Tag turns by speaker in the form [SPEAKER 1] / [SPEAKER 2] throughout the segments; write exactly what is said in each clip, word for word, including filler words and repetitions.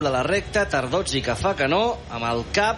[SPEAKER 1] de la recta, Tardozzi que fa que no, amb el cap.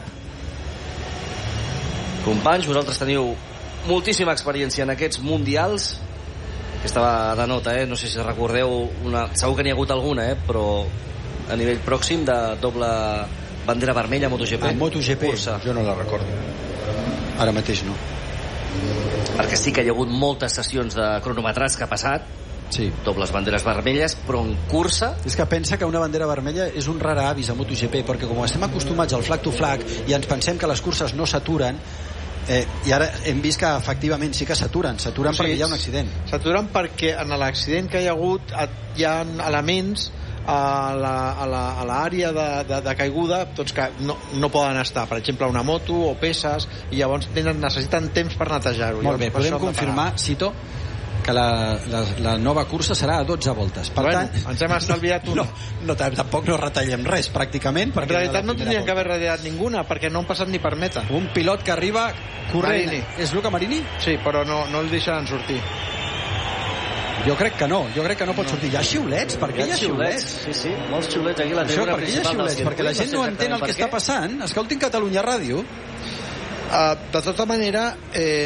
[SPEAKER 1] Companys, vosaltres teniu moltíssima experiència en aquests mundials. Aquesta va de nota, eh? No sé si recordeu una... segur que n'hi ha hagut alguna, eh? Però a nivell pròxim de doble bandera vermella a MotoGP.
[SPEAKER 2] A MotoGP
[SPEAKER 1] cursa.
[SPEAKER 2] Jo no la recordo. Ara mateix no.
[SPEAKER 1] Perquè sí que hi ha hagut moltes sessions de cronometrats que ha passat.
[SPEAKER 2] Sí.
[SPEAKER 1] Dobles banderes vermelles, però en cursa...
[SPEAKER 2] És que pensa que una bandera vermella és un rara avis a MotoGP, perquè com estem acostumats al flag to flag i ens pensem que les curses no s'aturen, eh, i ara hem vist que efectivament sí que s'aturen, s'aturen sí, perquè hi ha un accident.
[SPEAKER 3] S'aturen perquè en l'accident que hi ha hagut hi ha elements a l'àrea de, de, de caiguda doncs que no, no poden estar, per exemple una moto o peces, i llavors tenen, necessiten temps per netejar-ho.
[SPEAKER 2] Molt bé, podem confirmar, Cito, que la, la, la nova cursa serà a dotze voltes. Per
[SPEAKER 3] bueno,
[SPEAKER 2] tant,
[SPEAKER 3] ens hem estalviat una.
[SPEAKER 2] No, no, tampoc no retallem res, pràcticament.
[SPEAKER 3] En realitat no tindríem que haver retallat ninguna, perquè no han passat ni per meta.
[SPEAKER 2] Un pilot que arriba corrent. Marini. És Luca Marini?
[SPEAKER 3] Sí, però no, no el deixaran sortir.
[SPEAKER 2] Jo crec que no, jo crec que no pot no. sortir. Hi ha xiulets? Per què hi ha xiulets?
[SPEAKER 1] Sí, sí, molts xiulets aquí a la tribuna
[SPEAKER 2] principal. Per què hi ha xiulets? Perquè la gent no entén el que està passant. Escoltin Catalunya Ràdio.
[SPEAKER 3] Uh, de tota manera, eh,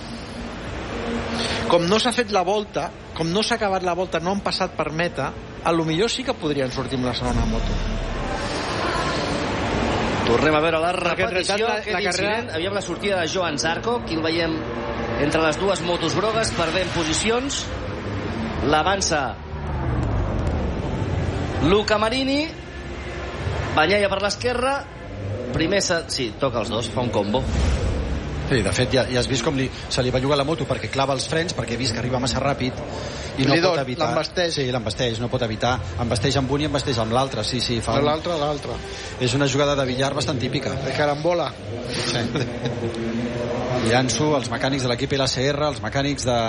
[SPEAKER 3] com no s'ha fet la volta, com no s'ha acabat la volta, no han passat per meta, a lo millor sí que podrien sortir amb la segona moto.
[SPEAKER 1] Tornem a veure la repetició
[SPEAKER 3] la,
[SPEAKER 1] aquest
[SPEAKER 3] la carrera...
[SPEAKER 1] incident. Aviam la sortida de Joan Zarco, aquí el veiem entre les dues motos grogues, perdent posicions. L'avança Luca Marini, Bagnaia per l'esquerra, primer se... sí, toca els dos, fa un combo.
[SPEAKER 2] Sí, de fet ja, ja has vist com li, se li belluga la moto perquè clava els frens, perquè he vist que arriba massa ràpid i no pot evitar.
[SPEAKER 3] L'embasteix.
[SPEAKER 2] Sí, l'embasteix, no pot evitar. Embasteix amb un i embasteix amb l'altre. Sí, sí, fa un...
[SPEAKER 3] l'altre, l'altre.
[SPEAKER 2] És una jugada de billar bastant típica.
[SPEAKER 3] De carambola.
[SPEAKER 2] Sí. Llanço els mecànics de l'equip L C R, els mecànics de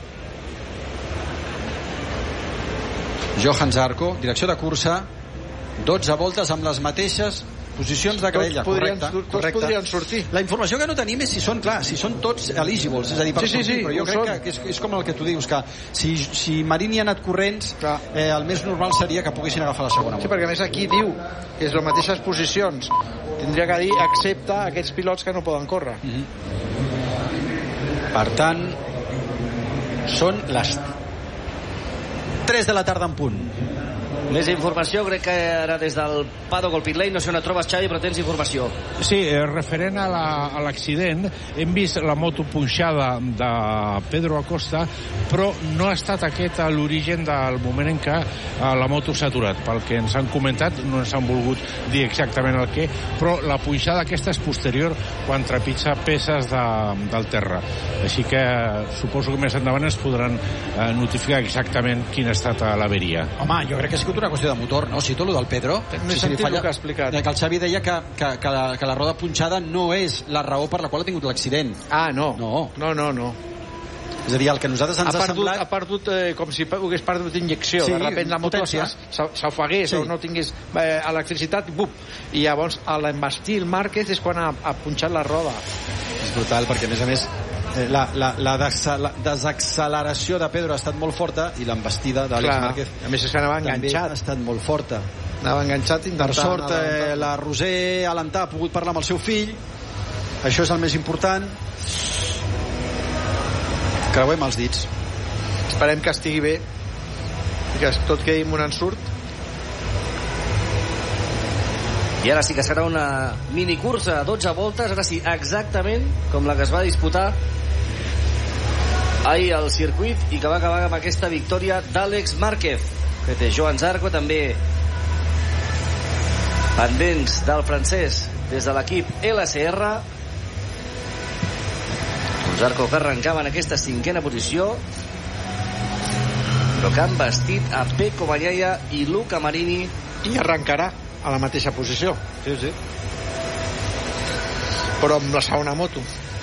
[SPEAKER 2] Johan Zarco, direcció de cursa, dotze voltes amb les mateixes posicions de graella,
[SPEAKER 3] tots podrien,
[SPEAKER 2] correcte,
[SPEAKER 3] tots
[SPEAKER 2] correcte.
[SPEAKER 3] podrien sortir.
[SPEAKER 2] La informació que no tenim és si són, clar, si són tots eligibles, és a dir, per
[SPEAKER 3] sí, sí,
[SPEAKER 2] sortir,
[SPEAKER 3] sí,
[SPEAKER 2] però jo crec que, que és, és com el que tu dius, que si, si Marini ha anat corrents, eh, el més normal seria que poguessin agafar la segona.
[SPEAKER 3] Sí, perquè a més aquí diu que és les mateixes posicions. Tindria que dir excepte aquests pilots que no poden córrer.
[SPEAKER 2] Mm-hmm. Per tant, són les tres de la tarda en punt.
[SPEAKER 1] Més informació, crec que ara des del paddock al pit lane, no sé on et trobes, Xavi, però tens informació.
[SPEAKER 4] Sí, eh, referent a l'accident, la, hem vist la moto punxada de Pedro Acosta, però no ha estat aquest l'origen del moment en què eh, la moto s'ha aturat. Pel que ens han comentat, no ens han volgut dir exactament el què, però la punxada aquesta és posterior quan trepitja peces de, del terra. Així que suposo que més endavant es podran eh, notificar exactament quina ha estat l'averia.
[SPEAKER 2] Home, jo crec que ha sigut una qüestió de motor, no? Si tot el del Pedro...
[SPEAKER 3] M'he
[SPEAKER 2] si
[SPEAKER 3] sentit
[SPEAKER 2] falla,
[SPEAKER 3] el que ha explicat.
[SPEAKER 2] Que el Xavi deia que, que, que, la, que la roda punxada no és la raó per la qual ha tingut l'accident.
[SPEAKER 3] Ah, no.
[SPEAKER 2] No.
[SPEAKER 3] No, no, no.
[SPEAKER 2] És a dir, el que a nosaltres ens ha,
[SPEAKER 3] ha perdut,
[SPEAKER 2] semblat...
[SPEAKER 3] Ha perdut eh, com si hagués perdut injecció.
[SPEAKER 2] Sí,
[SPEAKER 3] de repente la moto s'ofegués sí. o no tingués eh, electricitat, bup. I llavors a l'embastir el Márquez és quan ha, ha punxat la roda.
[SPEAKER 2] És brutal, perquè a més a més la, la, la, la desacceleració de Pedro ha estat molt forta i l'embastida d'Àlex Márquez
[SPEAKER 3] a més és que anava enganxat,
[SPEAKER 2] ha estat molt forta.
[SPEAKER 3] Anava enganxat
[SPEAKER 2] per sort eh, la Roser Alentà ha pogut parlar amb el seu fill, això és el més important. Creuem els dits,
[SPEAKER 3] esperem que estigui bé i que tot quedi amb un ensurt.
[SPEAKER 1] I ara sí que serà una minicursa a dotze voltes, ara sí, exactament com la que es va disputar ahir al circuit i que va acabar amb aquesta victòria d'Àlex Márquez, que té Joan Zarco també pendents del francès des de l'equip L C R. Zarco que arrencava en aquesta cinquena posició, però que han vestit a Pecco Bagnaia i Luca Marini,
[SPEAKER 3] i arrencarà a la mateixa posició.
[SPEAKER 2] Sí, sí.
[SPEAKER 3] Però amb la segona moto.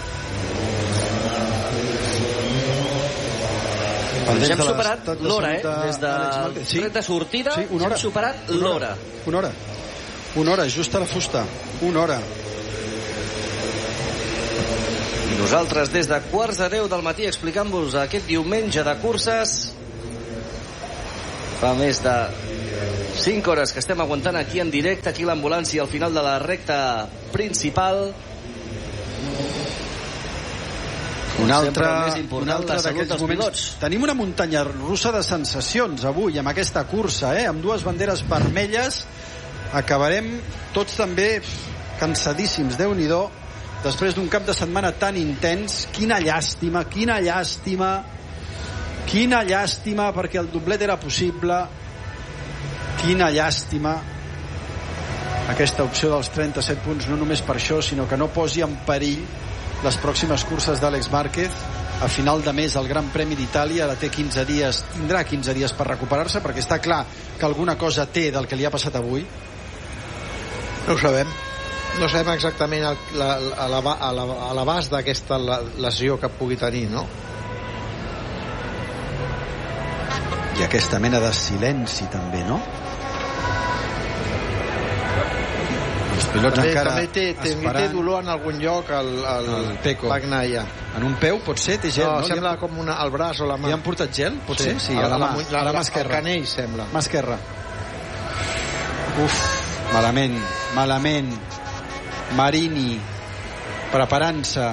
[SPEAKER 1] Doncs hem superat l'hora, eh? Des de sí? tret de sortida, sí, hem superat l'hora.
[SPEAKER 2] Una hora. Una hora, just a la fusta. Una hora.
[SPEAKER 1] I nosaltres des de quarts de deu del matí explicant-vos aquest diumenge de curses. Fa més de cinc hores que estem aguantant aquí en directe, aquí l'ambulància al final de la recta principal.
[SPEAKER 2] Un altre,
[SPEAKER 1] un
[SPEAKER 2] altre d'aquests moments. Pilots. Tenim una muntanya russa de sensacions avui amb aquesta cursa, eh? Amb dues banderes vermelles. Acabarem tots també cansadíssims, Déu-n'hi-do, després d'un cap de setmana tan intens. Quina llàstima, quina llàstima, quina llàstima, perquè el doblet era possible. Quina llàstima aquesta opció dels trenta-set punts, no només per això, sinó que no posi en perill les pròximes curses d'Àlex Márquez. A final de mes el Gran Premi d'Itàlia, ara té quinze dies, tindrà quinze dies per recuperar-se, perquè està clar que alguna cosa té del que li ha passat avui.
[SPEAKER 3] No ho sabem. No sabem exactament el, la, a l'abast d'aquesta lesió que pugui tenir, no?
[SPEAKER 2] I aquesta mena de silenci també, no? Els pilots
[SPEAKER 3] també,
[SPEAKER 2] encara
[SPEAKER 3] també té, té,
[SPEAKER 2] esperant...
[SPEAKER 3] té dolor en algun lloc el, el,
[SPEAKER 2] el Peco.
[SPEAKER 3] Bagnaia.
[SPEAKER 2] En un peu pot ser? Té gel,
[SPEAKER 3] no?
[SPEAKER 2] No,
[SPEAKER 3] sembla
[SPEAKER 2] han...
[SPEAKER 3] com una, el braç o la mà.
[SPEAKER 2] Li han portat gel? Pot
[SPEAKER 3] sí,
[SPEAKER 2] ser? Sí, a la, la, mà, a la mà esquerra.
[SPEAKER 3] El canell, sembla.
[SPEAKER 2] Mà esquerra. Uf, malament, malament. Marini preparant-se.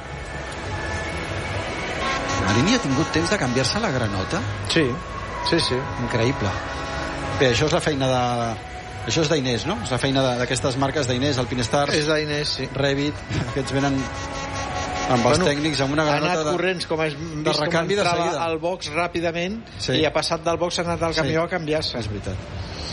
[SPEAKER 2] Marini ha tingut temps de canviar-se la granota?
[SPEAKER 3] Sí, sí, sí.
[SPEAKER 2] Increïble. Bé, això és la feina de... Això és d'Inés, no? És la feina d'aquestes marques d'Inés, Alpinestars.
[SPEAKER 3] És d'Inés, sí.
[SPEAKER 2] Revit, aquests venen amb els bueno, tècnics amb una granota
[SPEAKER 3] ha anat corrents, com has vist com entrava al box ràpidament, sí. I ha passat del box, ha anat al camió sí. A canviar-se.
[SPEAKER 2] És veritat.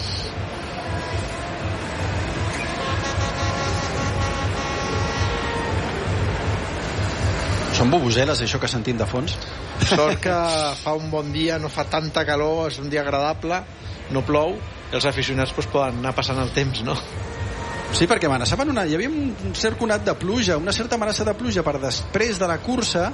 [SPEAKER 2] Són bubuseles, això que sentim de fons.
[SPEAKER 3] Sort que fa un bon dia, no fa tanta calor, és un dia agradable, no plou, i els aficionats pues, poden anar passant el temps, no?
[SPEAKER 2] Sí, perquè amenaçaven una... Hi havia un cert conat de pluja, una certa amenaça de pluja per després de la cursa.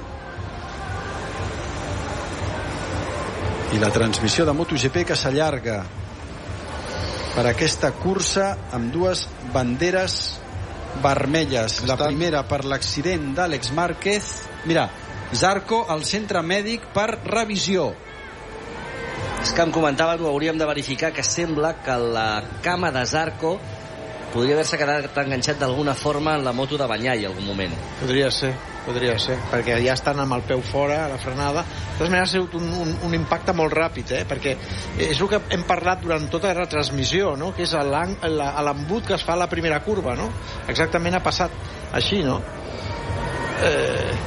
[SPEAKER 2] I la transmissió de MotoGP que s'allarga per aquesta cursa amb dues banderes vermelles. La primera per l'accident d'Àlex Márquez. Mira, Zarco al centre mèdic per revisió.
[SPEAKER 1] És que em comentaven, ho hauríem de verificar, que sembla que la cama de Zarco podria haver-se quedat enganxat d'alguna forma en la moto de Bagnaia en algun moment.
[SPEAKER 3] Podria ser, podria ser, perquè ja estan amb el peu fora, a la frenada. De totes maneres ha sigut un, un, un impacte molt ràpid, eh? Perquè és el que hem parlat durant tota la transmissió, no? Que és l'embut que es fa a la primera curva, no? Exactament ha passat així, no? Eh...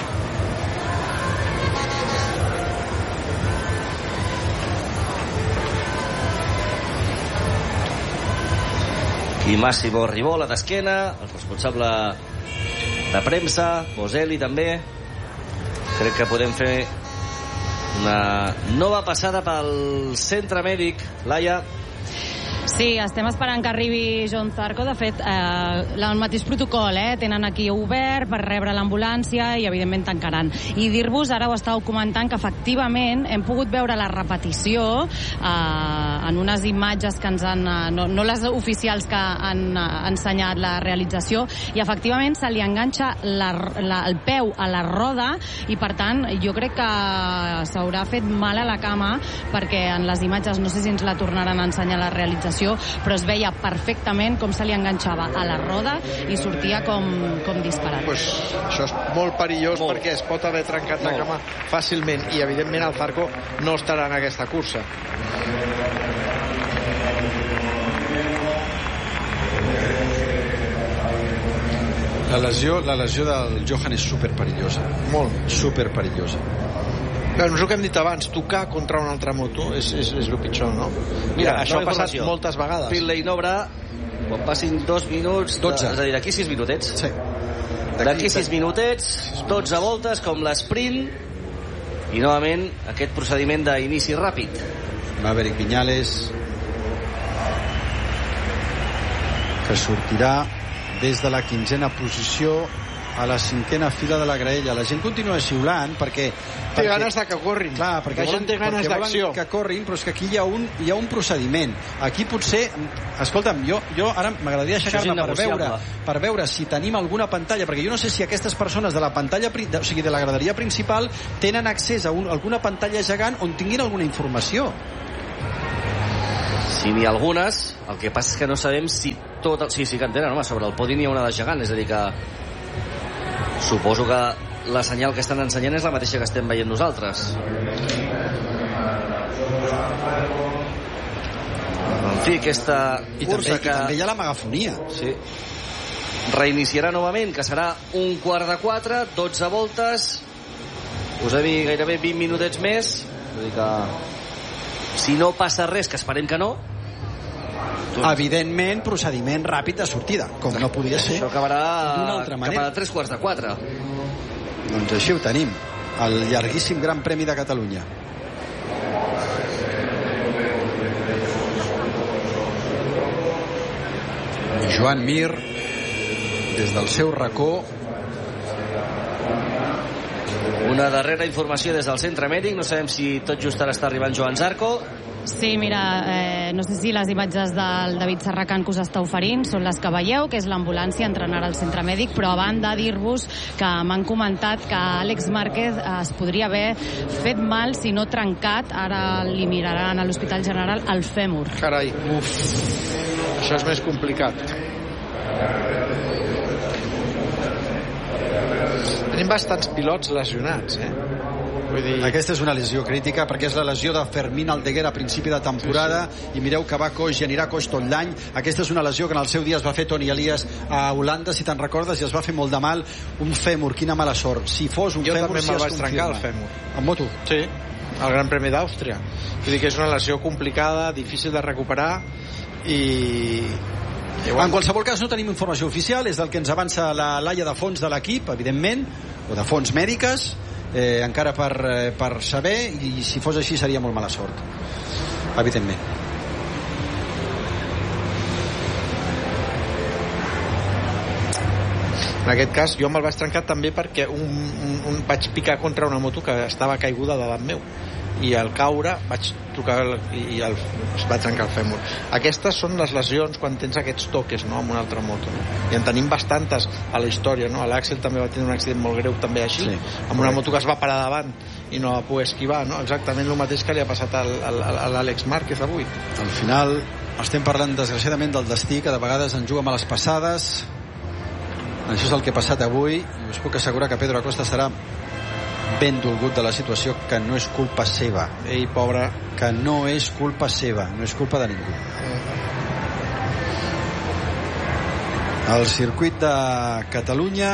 [SPEAKER 1] I Massimo Rivola d'esquena, el responsable de premsa, Boselli també. Crec que podem fer una nova passada pel centre mèdic. Laia.
[SPEAKER 5] Sí, estem esperant que arribi John Zarco. De fet, eh, el mateix protocol, eh? Tenen aquí obert per rebre l'ambulància i, evidentment, tancaran. I dir-vos, ara ho estàveu comentant, que efectivament hem pogut veure la repetició eh, en unes imatges que ens han... Eh, no, no les oficials que han eh, ensenyat la realització, i efectivament se li enganxa la, la, el peu a la roda i, per tant, jo crec que s'haurà fet mal a la cama, perquè en les imatges, no sé si ens la tornaran a ensenyar la realització, però es veia perfectament com se li enganxava a la roda i sortia com, com disparat.
[SPEAKER 3] Pues això és molt perillós, molt. Perquè es pot haver trencat molt. La cama fàcilment, i evidentment el Zarco no estarà en aquesta cursa.
[SPEAKER 2] La lesió, la lesió del Johan és superperillosa.
[SPEAKER 3] Molt.
[SPEAKER 2] Superperillosa.
[SPEAKER 3] Però és el que hem dit abans, tocar contra una altra moto és, és, és el pitjor, no? Mira, això ha passat moltes vegades.
[SPEAKER 1] Pit-lane obre, quan passin dos minuts,
[SPEAKER 2] dotze.
[SPEAKER 1] És a dir, d'aquí sis minutets.
[SPEAKER 2] Sí.
[SPEAKER 1] D'aquí sis minutets, dotze voltes, com l'esprint, i novament aquest procediment d'inici ràpid.
[SPEAKER 2] Maverick Viñales, que sortirà des de la quinzena posició a la cinquena fila de la graella. La gent continua xiulant perquè...
[SPEAKER 3] Té
[SPEAKER 2] perquè,
[SPEAKER 3] ganes de que corrin.
[SPEAKER 2] Clar, perquè
[SPEAKER 3] la gent té ganes d'acció.
[SPEAKER 2] Que corrin, però és que aquí hi ha un, hi ha un procediment. Aquí potser... Escolta'm, jo, jo ara m'agradaria aixecar-me per veure, per veure si tenim alguna pantalla, perquè jo no sé si aquestes persones de la pantalla, o sigui, de la graderia principal, tenen accés a un, alguna pantalla gegant on tinguin alguna informació.
[SPEAKER 1] Si n'hi ha algunes, el que passa és que no sabem si tot... El... Sí, sí que en tenen, home, sobre el podi n'hi ha una de gegant, és a dir que suposo que la senyal que estan ensenyant és la mateixa que estem veient nosaltres. En fi, aquesta
[SPEAKER 2] I
[SPEAKER 1] cursa
[SPEAKER 2] també,
[SPEAKER 1] que...
[SPEAKER 2] i també hi ha la megafonia.
[SPEAKER 1] Sí. Reiniciarà novament, que serà un quart de quatre, dotze voltes, us he dit gairebé vint minutets més, vull dir que si no passa res, que esperem que no,
[SPEAKER 2] doncs... evidentment procediment ràpid de sortida, com no podia ser
[SPEAKER 1] això acabarà
[SPEAKER 2] d'una altra manera.
[SPEAKER 1] cap a tres quarts de quatre.
[SPEAKER 2] Doncs així ho tenim, el llarguíssim Gran Premi de Catalunya. Joan Mir, des del seu racó.
[SPEAKER 1] Una darrera informació des del centre mèdic, no sabem si tot just ara està arribant Joan Zarco.
[SPEAKER 5] Sí, mira, eh, no sé si les imatges del David Serracant que us està oferint són les que veieu, que és l'ambulància entrant ara al centre mèdic, però a banda dir-vos que m'han comentat que Àlex Márquez es podria haver fet mal, si no trencat, ara li miraran a l'Hospital General, el fèmur.
[SPEAKER 3] Carai, uf, això és més complicat. Tenim bastants pilots lesionats, eh? Vull dir...
[SPEAKER 2] Aquesta és una lesió crítica perquè és la lesió de Fermín Aldeguer a principi de temporada, sí, sí. I mireu que va coix i anirà coix tot l'any. Aquesta és una lesió que en el seu dia es va fer Toni Elias a Holanda, si te'n recordes, i es va fer molt de mal. Un fèmur, quina mala sort. Si fos un
[SPEAKER 3] jo
[SPEAKER 2] fèmur,
[SPEAKER 3] també
[SPEAKER 2] si
[SPEAKER 3] me'l
[SPEAKER 2] es
[SPEAKER 3] vaig trencar, el fèmur.
[SPEAKER 2] En moto?
[SPEAKER 3] Sí, al Gran Premi d'Àustria. Vull dir que és una lesió complicada, difícil de recuperar i...
[SPEAKER 2] En qualsevol cas no tenim informació oficial, és del que ens avança la Laia de fons de l'equip, evidentment, o de fons mèdiques, eh, encara per, eh, per saber, i si fos així seria molt mala sort, evidentment.
[SPEAKER 3] En aquest cas jo me'l vaig trencar també perquè un, un, un vaig picar contra una moto que estava caiguda davant meu, i al caure vaig tocar el, i el, es va trencar el fèmur. Aquestes són les lesions quan tens aquests toques, no?, amb una altra moto, no? I en tenim bastantes a la història, no? L'Àxel també va tenir un accident molt greu també així, sí, amb una moto que es va parar davant i no va poder esquivar, no? Exactament el mateix que li ha passat al, al, a l'Àlex Márquez avui.
[SPEAKER 2] Al final estem parlant desgraciadament del destí, que de vegades en juga males passades. Això és el que ha passat avui, i us puc assegurar que Pedro Acosta serà ben dolgut de la situació, que no és culpa seva.
[SPEAKER 3] Ei, pobre,
[SPEAKER 2] que no és culpa seva, no és culpa de ningú. El circuit de Catalunya,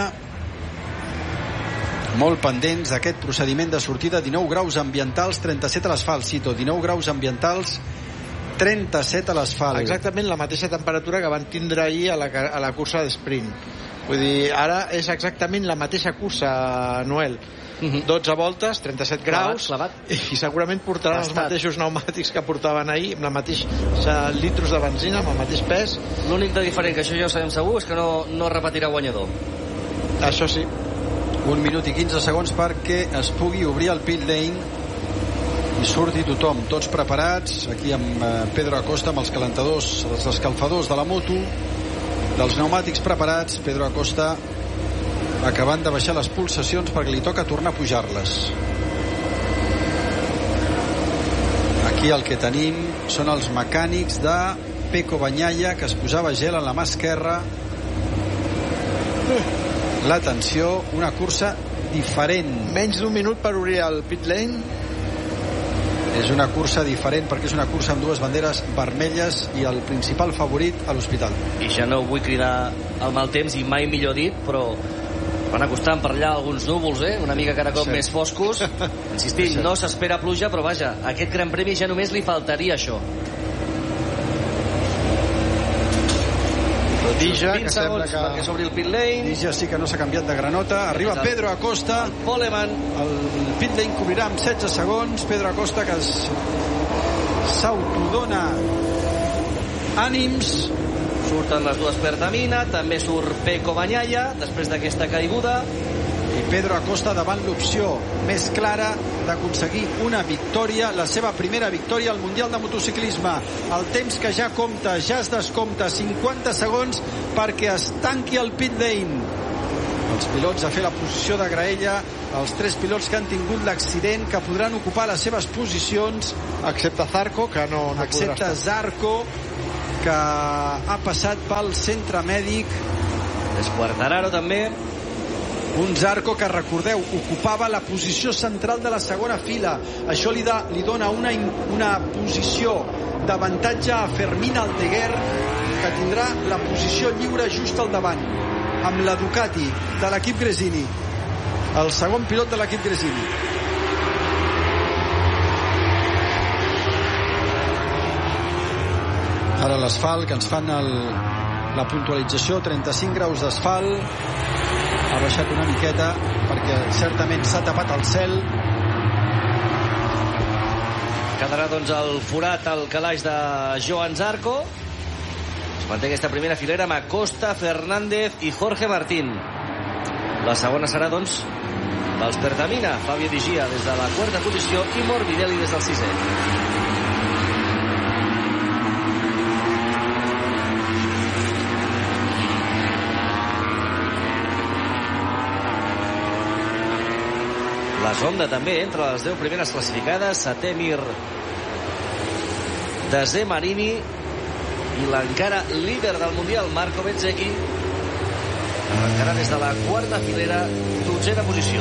[SPEAKER 2] molt pendents d'aquest procediment de sortida. Dinou graus ambientals, trenta-set a l'asfalt, Cito, dinou graus ambientals, trenta-set a l'asfalt.
[SPEAKER 3] Exactament la mateixa temperatura que van tindre ahir a la, a la cursa d'esprint. Vull dir, ara és exactament la mateixa cursa, Noel. Uh-huh. dotze voltes, trenta-set graus,
[SPEAKER 1] clavat, clavat.
[SPEAKER 3] I segurament portaran Bastat. els mateixos pneumàtics que portaven ahir, amb la mateixa litros de benzina, amb el mateix pes.
[SPEAKER 1] L'únic de diferent, que això ja ho sabem segur, és que no, no repetirà guanyador.
[SPEAKER 3] Això sí.
[SPEAKER 2] Un minut i quinze segons perquè es pugui obrir el pit lane i surti tothom, tots preparats, aquí amb Pedro Acosta, amb els calentadors, els escalfadors de la moto, dels pneumàtics preparats. Pedro Acosta acabant de baixar les pulsacions perquè li toca tornar a pujar-les. Aquí el que tenim són els mecànics de Pecco Bagnaia, que es posava gel en la mà esquerra. L'atenció, una cursa diferent.
[SPEAKER 3] Menys d'un minut per obrir el pit lane.
[SPEAKER 2] És una cursa diferent perquè és una cursa amb dues banderes vermelles i el principal favorit a l'Hospital.
[SPEAKER 1] I ja no vull cridar el mal temps, i mai millor dit, però van acostant per allà alguns núvols, eh? Una mica cada cop sí. més foscos. Insistim, sí. no s'espera pluja, però vaja, a aquest Gran Premi ja només li faltaria això.
[SPEAKER 3] Dija,
[SPEAKER 1] vint segons que... perquè s'obri el pit lane.
[SPEAKER 2] Dija sí que no s'ha canviat de granota. Arriba el... Pedro Acosta.
[SPEAKER 1] El Poleman.
[SPEAKER 2] El pit lane cobrirà amb setze segons. Pedro Acosta, que s'autodona ànims.
[SPEAKER 1] Surten les dues Pertamina, també surt Pecco Bagnaia després d'aquesta caiguda.
[SPEAKER 2] I Pedro Acosta davant l'opció més clara d'aconseguir una victòria, la seva primera victòria al Mundial de Motociclisme. El temps que ja compta, ja es descompta, cinquanta segons perquè es tanqui el pit lane. Els pilots a fer la posició de graella, els tres pilots que han tingut l'accident, que podran ocupar les seves posicions,
[SPEAKER 3] excepte Zarco, que no, no
[SPEAKER 2] excepte Zarco, que ha passat pel centre mèdic.
[SPEAKER 1] Esquartararo també.
[SPEAKER 2] Un Zarco que, recordeu, ocupava la posició central de la segona fila. Això li, da, li dona una, una posició d'avantatge a Fermín Aldeguer, que tindrà la posició lliure just al davant, amb la Ducati de l'equip Gresini, el segon pilot de l'equip Gresini. Ara l'asfalt, que ens fan el, la puntualització, trenta-cinc graus d'asfalt, ha baixat una miqueta perquè certament s'ha tapat el cel.
[SPEAKER 1] Quedarà doncs el forat al calaix de Joan Zarco. Es manté aquesta primera filera amb Acosta, Fernández i Jorge Martín. La segona serà doncs dels Pertamina, Fabio Di Gia des de la quarta posició i Morbidelli des del sisè. La Honda també entre les deu primeres classificades. Setè Mir, desè Marini i l'encara líder del Mundial, Marco Bezzecchi, arrencarà des de la quarta filera, dotzena posició.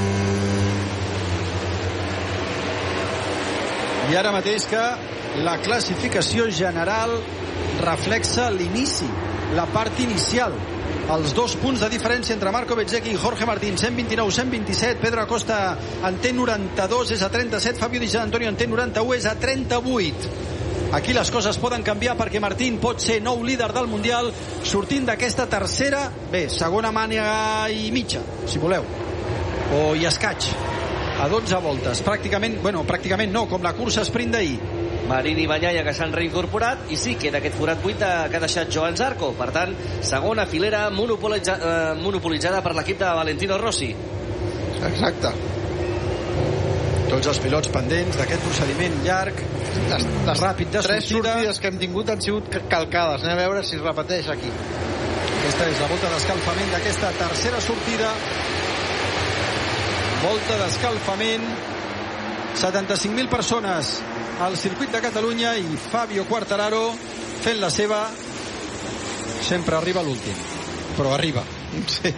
[SPEAKER 2] I ara mateix que la classificació general reflexa l'inici, la part inicial. Els dos punts de diferència entre Marco Bezzecchi i Jorge Martín, cent vint-i-nou cent vint-i-set. Pedro Acosta en té noranta-dos, és a trenta-set. Fabio Di Giannantonio en té noranta-u, és a trenta-vuit. Aquí les coses poden canviar perquè Martín pot ser nou líder del Mundial sortint d'aquesta tercera, bé, segona màniga i mitja, si voleu, o i escaig, a dotze voltes. Pràcticament, bueno, pràcticament no, com la cursa sprint d'ahir.
[SPEAKER 1] Marini i Bagnaia que s'han reincorporat i sí, queda aquest forat buit que ha deixat Joan Zarco. Per tant, segona filera monopolitza, eh, monopolitzada per l'equip de Valentino Rossi.
[SPEAKER 3] Exacte.
[SPEAKER 2] Tots els pilots pendents d'aquest procediment llarg,
[SPEAKER 3] les, les
[SPEAKER 2] ràpid de
[SPEAKER 3] tres
[SPEAKER 2] sortida.
[SPEAKER 3] sortides que hem tingut han sigut calcades. Anem a veure si es repeteix aquí.
[SPEAKER 2] Aquesta és la volta d'escalfament d'aquesta tercera sortida. Volta d'escalfament. setanta-cinc mil persones al circuit de Catalunya i Fabio Quartararo fent la seva. Sempre arriba l'últim, però arriba.
[SPEAKER 3] Sí.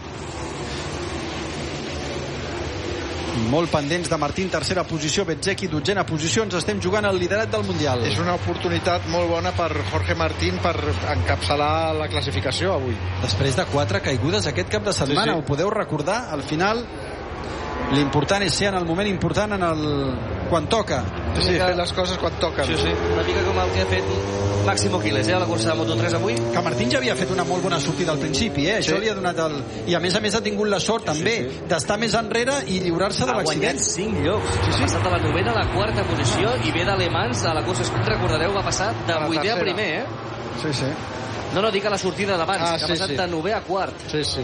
[SPEAKER 2] Molt pendents de Martín, tercera posició, Bezzecchi, dotzena posició. Ens estem jugant el liderat del Mundial.
[SPEAKER 3] És una oportunitat molt bona per Jorge Martín per encapçalar la classificació avui.
[SPEAKER 2] Després de quatre caigudes aquest cap de setmana, sí, sí. Ho podeu recordar, al final l'important és ser en el moment important, en el quan toca.
[SPEAKER 3] Sí, sí, fer les coses quan toquen.
[SPEAKER 1] Sí, sí. Una mica com el que ha fet Máximo Quiles, eh, a la cursa de Moto tres avui.
[SPEAKER 2] Que Martín ja havia fet una molt bona sortida al principi, eh?
[SPEAKER 3] Sí.
[SPEAKER 2] Això li ha donat el... I a més a més ha tingut la sort, també, sí, sí, d'estar més enrere i lliurar-se de l'accident.
[SPEAKER 1] Ha guanyat cinc llocs. Sí, sí. Ha passat a la novena a la quarta posició i ve d'Alemans a la cursa sprint, recordareu, va passar de vuitè a primer, eh?
[SPEAKER 2] Sí, sí.
[SPEAKER 1] No, no, dic a la sortida d'abans,
[SPEAKER 3] ah,
[SPEAKER 1] que
[SPEAKER 3] sí,
[SPEAKER 1] ha passat
[SPEAKER 3] sí.
[SPEAKER 1] de novè a quart.
[SPEAKER 3] Sí, sí.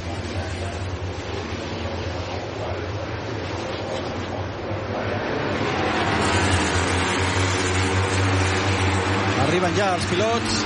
[SPEAKER 2] Arriben ja els pilots.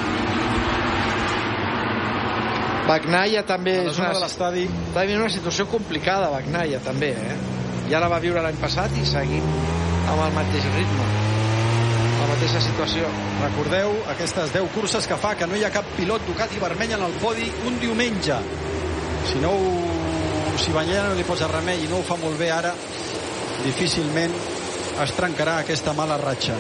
[SPEAKER 3] Bagnaia també
[SPEAKER 2] a la
[SPEAKER 3] és una,
[SPEAKER 2] de l'estadi.
[SPEAKER 3] va viure una situació complicada, Bagnaia també, eh? Ja la va viure l'any passat i seguim amb el mateix ritme, la mateixa situació.
[SPEAKER 2] Recordeu aquestes deu curses que fa que no hi ha cap pilot Ducati vermell en el podi un diumenge. Si no ho, si Bagnaia no li posa remei i no ho fa molt bé ara, difícilment es trencarà aquesta mala ratxa.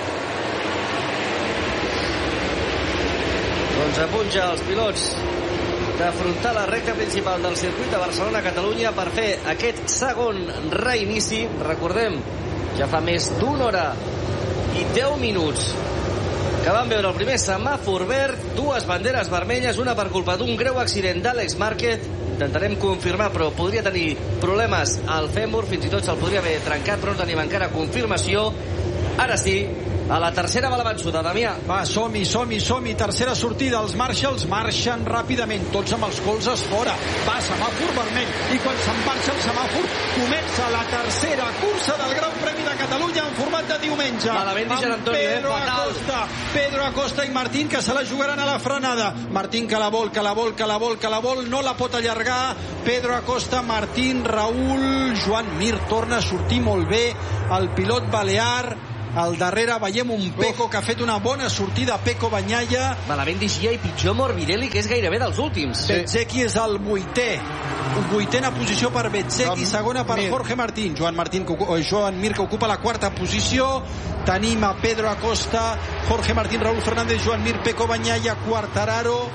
[SPEAKER 1] Doncs a punt ja els pilots d'afrontar la recta principal del circuit de Barcelona-Catalunya per fer aquest segon reinici. Recordem, ja fa més d'una hora i deu minuts que vam veure el primer semàfor verd, dues banderes vermelles, una per culpa d'un greu accident d'Àlex Márquez. Intentarem confirmar, però podria tenir problemes al fèmur, fins i tot se'l podria haver trencat, però no tenim encara confirmació. Ara sí, A la tercera va la vençuda, Damià.
[SPEAKER 2] Va, som-hi, som-hi, som-hi. Tercera sortida. Els Marshalls marxen ràpidament, tots amb els colzes fora. Va, semàfor vermell. I quan se'n marxa el semàfor, comença la tercera cursa del Gran Premi de Catalunya en format de diumenge.
[SPEAKER 1] Malament Dijan Antonio, eh?
[SPEAKER 2] Pedro
[SPEAKER 1] Fatal.
[SPEAKER 2] Acosta, Pedro Acosta i Martín, que se la jugaran a la frenada. Martín que la vol, que la vol, que la vol, que la vol, no la pot allargar. Pedro Acosta, Martín, Raúl, Joan Mir torna a sortir molt bé. El pilot balear. Al darrere veiem un Pecco que ha fet una bona sortida, Pecco Bagnaia.
[SPEAKER 1] Malament Digia i pitjor Morbidelli, que és gairebé dels últims.
[SPEAKER 2] Sí. Bezzecchi és el vuitè. Vuitena posició per Bezzecchi, segona per Mir. Jorge Martín. Joan, Martín, Joan Mir, que ocupa la quarta posició. Tenim a Pedro Acosta, Jorge Martín, Raúl Fernández, Joan Mir, Pecco Bagnaia, Quartararo.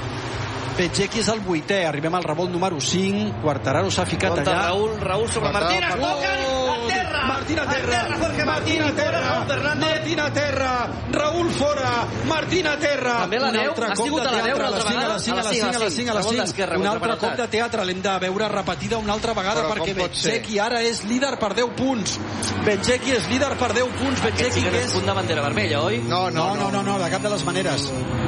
[SPEAKER 2] Bezzecchi és el vuitè. Arribem al revolt número cinc. Quartararo s'ha ficat
[SPEAKER 1] Conta
[SPEAKER 2] allà.
[SPEAKER 1] Raúl, Raúl sobre Martín. Es toquen! A terra!
[SPEAKER 2] Martín a terra!
[SPEAKER 1] A terra, Jorge Martín a terra!
[SPEAKER 2] Martín a terra! Raúl fora! Martín a terra!
[SPEAKER 1] També la neu? Has sigut a la neu una altra vegada?
[SPEAKER 2] A les cinc, a les cinc, a les cinc, a les cinc. Un altre cop de teatre. L'hem de veure repetida una altra vegada perquè Bezzecchi ara és líder per deu punts. Bezzecchi és líder per deu punts. Bezzecchi
[SPEAKER 1] que és punt de bandera vermella, oi?
[SPEAKER 2] No, no, no, no, no, de cap de les maneres.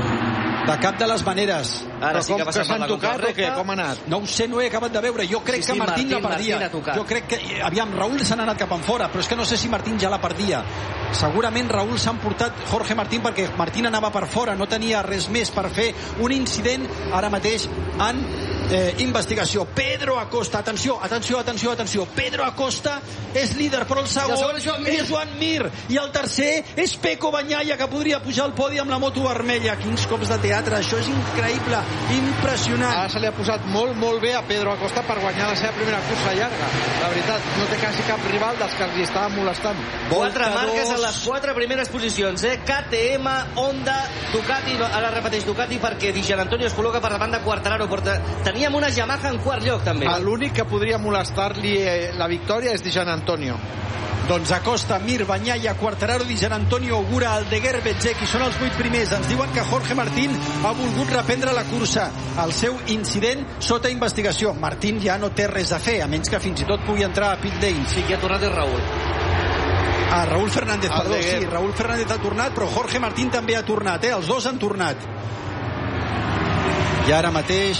[SPEAKER 2] De cap de les maneres.
[SPEAKER 1] Ara sí que va
[SPEAKER 3] s'han tocat o què? Com ha anat?
[SPEAKER 2] No ho sé, no he acabat de veure. Jo crec
[SPEAKER 1] sí, sí,
[SPEAKER 2] que Martín, Martín la perdia.
[SPEAKER 1] Martín
[SPEAKER 2] jo crec que... Aviam, Raúl se n'ha anat cap enfora, però és que no sé si Martín ja la perdia. Segurament Raúl s'ha emportat Jorge Martín perquè Martín anava per fora, no tenia res més per fer. Un incident ara mateix en eh, investigació. Pedro Acosta, atenció, atenció, atenció, atenció. Pedro Acosta és líder, però el segon,
[SPEAKER 1] el segon és,
[SPEAKER 2] és Joan Mir. I el tercer és Pecco Bagnaia, que podria pujar al podi amb la moto vermella. Quins cops de teatre, això és increïble, impressionant.
[SPEAKER 3] Ara se li ha posat molt, molt bé a Pedro Acosta per guanyar la seva primera cursa llarga. La veritat, no té quasi cap rival dels que els hi estaven molestant.
[SPEAKER 1] Quatre marques en les quatre primeres posicions, eh? K T M, Honda, Ducati, no, ara repeteix Ducati perquè Dijan Antonio es col·loca per davant de Quartararo. Teníem una Yamaha en quart lloc, també.
[SPEAKER 3] L'únic que podria molestar-li la victòria és Dijan Antonio.
[SPEAKER 2] Doncs Acosta, Mir, Bagnaia, Quartararo, Dijan Antonio, Ogura, Aldeguer, Bezzecchi són els vuit primers. Ens diuen que Jorge Martín ha volgut reprendre la cursa. El seu incident sota investigació. Martín ja no té res a fer, a menys que fins i tot pugui entrar a pit lane.
[SPEAKER 1] Sí, que ha tornat és Raúl.
[SPEAKER 2] Ah, Raúl Fernández, perdó,
[SPEAKER 3] Aldeguer.
[SPEAKER 2] sí, Raúl Fernández ha tornat, però Jorge Martín també ha tornat, eh? Els dos han tornat. I ara mateix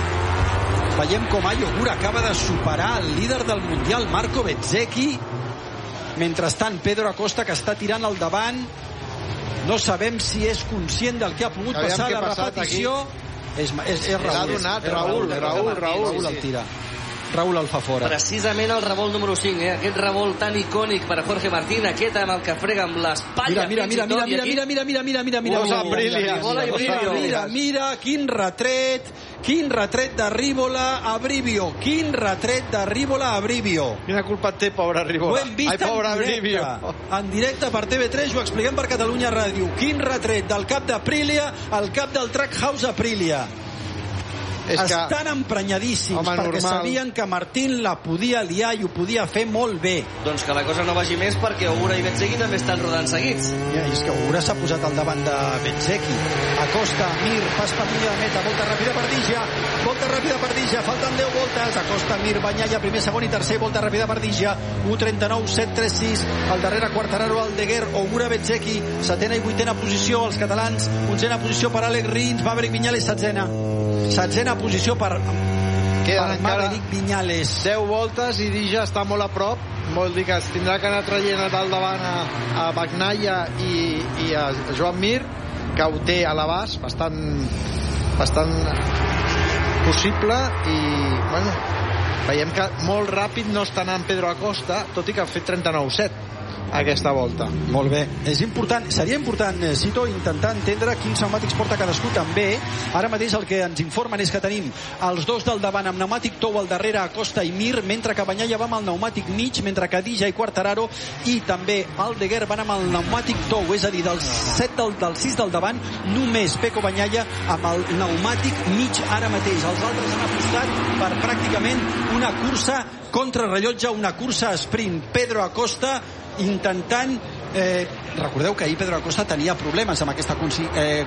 [SPEAKER 2] veiem com Ai Ogura acaba de superar el líder del Mundial, Marco Bezzecchi. Mentrestant, Pedro Acosta, que està tirant al davant, no sabem si és conscient del que ha pogut
[SPEAKER 3] Aviam
[SPEAKER 2] passar a la repetició. És, és, és Raúl,
[SPEAKER 3] L'ha donat,
[SPEAKER 2] és
[SPEAKER 3] Raúl,
[SPEAKER 2] és
[SPEAKER 3] Raúl, Raúl,
[SPEAKER 2] Raúl el tira. Raúl el fa fora.
[SPEAKER 1] Precisament el revolt número cinc, eh? Aquest revolt tan icònic per a Jorge Martín, aquest amb el que frega amb l'espatlla.
[SPEAKER 2] Mira, mira, mira, mira, mira, mira, mira, mira, mira, mira,
[SPEAKER 3] Bola
[SPEAKER 2] mira,
[SPEAKER 3] Aprilia.
[SPEAKER 2] mira, mira, mira, mira, quin retret, quin retret de Rívola a Brivio, quin retret de Rívola a Brivio.
[SPEAKER 3] Quina culpa té, pobre
[SPEAKER 2] Ho
[SPEAKER 3] Ribola?
[SPEAKER 2] hem vist
[SPEAKER 3] Ai, pobre
[SPEAKER 2] en directe,
[SPEAKER 3] Brivio.
[SPEAKER 2] en directe per T V tres, ho expliquem per Catalunya Ràdio. Quin retret del cap d'Aprilia al cap del Trackhouse Aprilia.
[SPEAKER 3] És que...
[SPEAKER 2] Estan emprenyadíssims,
[SPEAKER 3] Home,
[SPEAKER 2] perquè
[SPEAKER 3] normal.
[SPEAKER 2] sabien que Martín la podia liar i ho podia fer molt bé.
[SPEAKER 1] Doncs que la cosa no vagi més perquè Ogura i Bezzecchi també estan rodant seguits.
[SPEAKER 2] Ja, és que Ogura s'ha posat al davant de Bezzecchi. Acosta, Mir, pas per línia de meta, volta ràpida per Digia, volta ràpida per Digia, falten deu voltes. Acosta, Mir, Bagnaia, primer, segon i tercer, volta ràpida per Digia, u trenta-nou, set trenta sis, al darrere Quartararo, Aldeguer, Ogura, Bezzecchi, setena i vuitena posició, els catalans, onzena posició per Àlex Rins, Maverick Viñales, setzena. Setzena posició per,
[SPEAKER 3] Queden
[SPEAKER 2] per Maverick Viñales.
[SPEAKER 3] deu voltes i Dija està molt a prop. Vol dir que es tindrà que anar traient del davant a, a Bagnaia i, i a Joan Mir, que ho té a l'abast bastant, bastant possible. I bueno, veiem que molt ràpid no està anant Pedro Acosta, tot i que ha fet trenta-nou set aquesta volta.
[SPEAKER 2] Molt bé, és important, seria important, eh, Cito, intentar entendre quins pneumàtics porta cadascú també. Ara mateix el que ens informen és que tenim els dos del davant amb pneumàtic tou al darrere, Acosta i Mir, mentre que Bagnaia va amb el pneumàtic mig, mentre que Dija i Quartararo i també Aldeguer van amb el pneumàtic tou, és a dir, dels set del, del sis del davant, només Pecco Bagnaia amb el pneumàtic mig ara mateix. Els altres han apostat per pràcticament una cursa contrarrellotge, una cursa sprint. Pedro Acosta intentant eh, recordeu que ahir Pedro Acosta tenia problemes amb aquesta eh,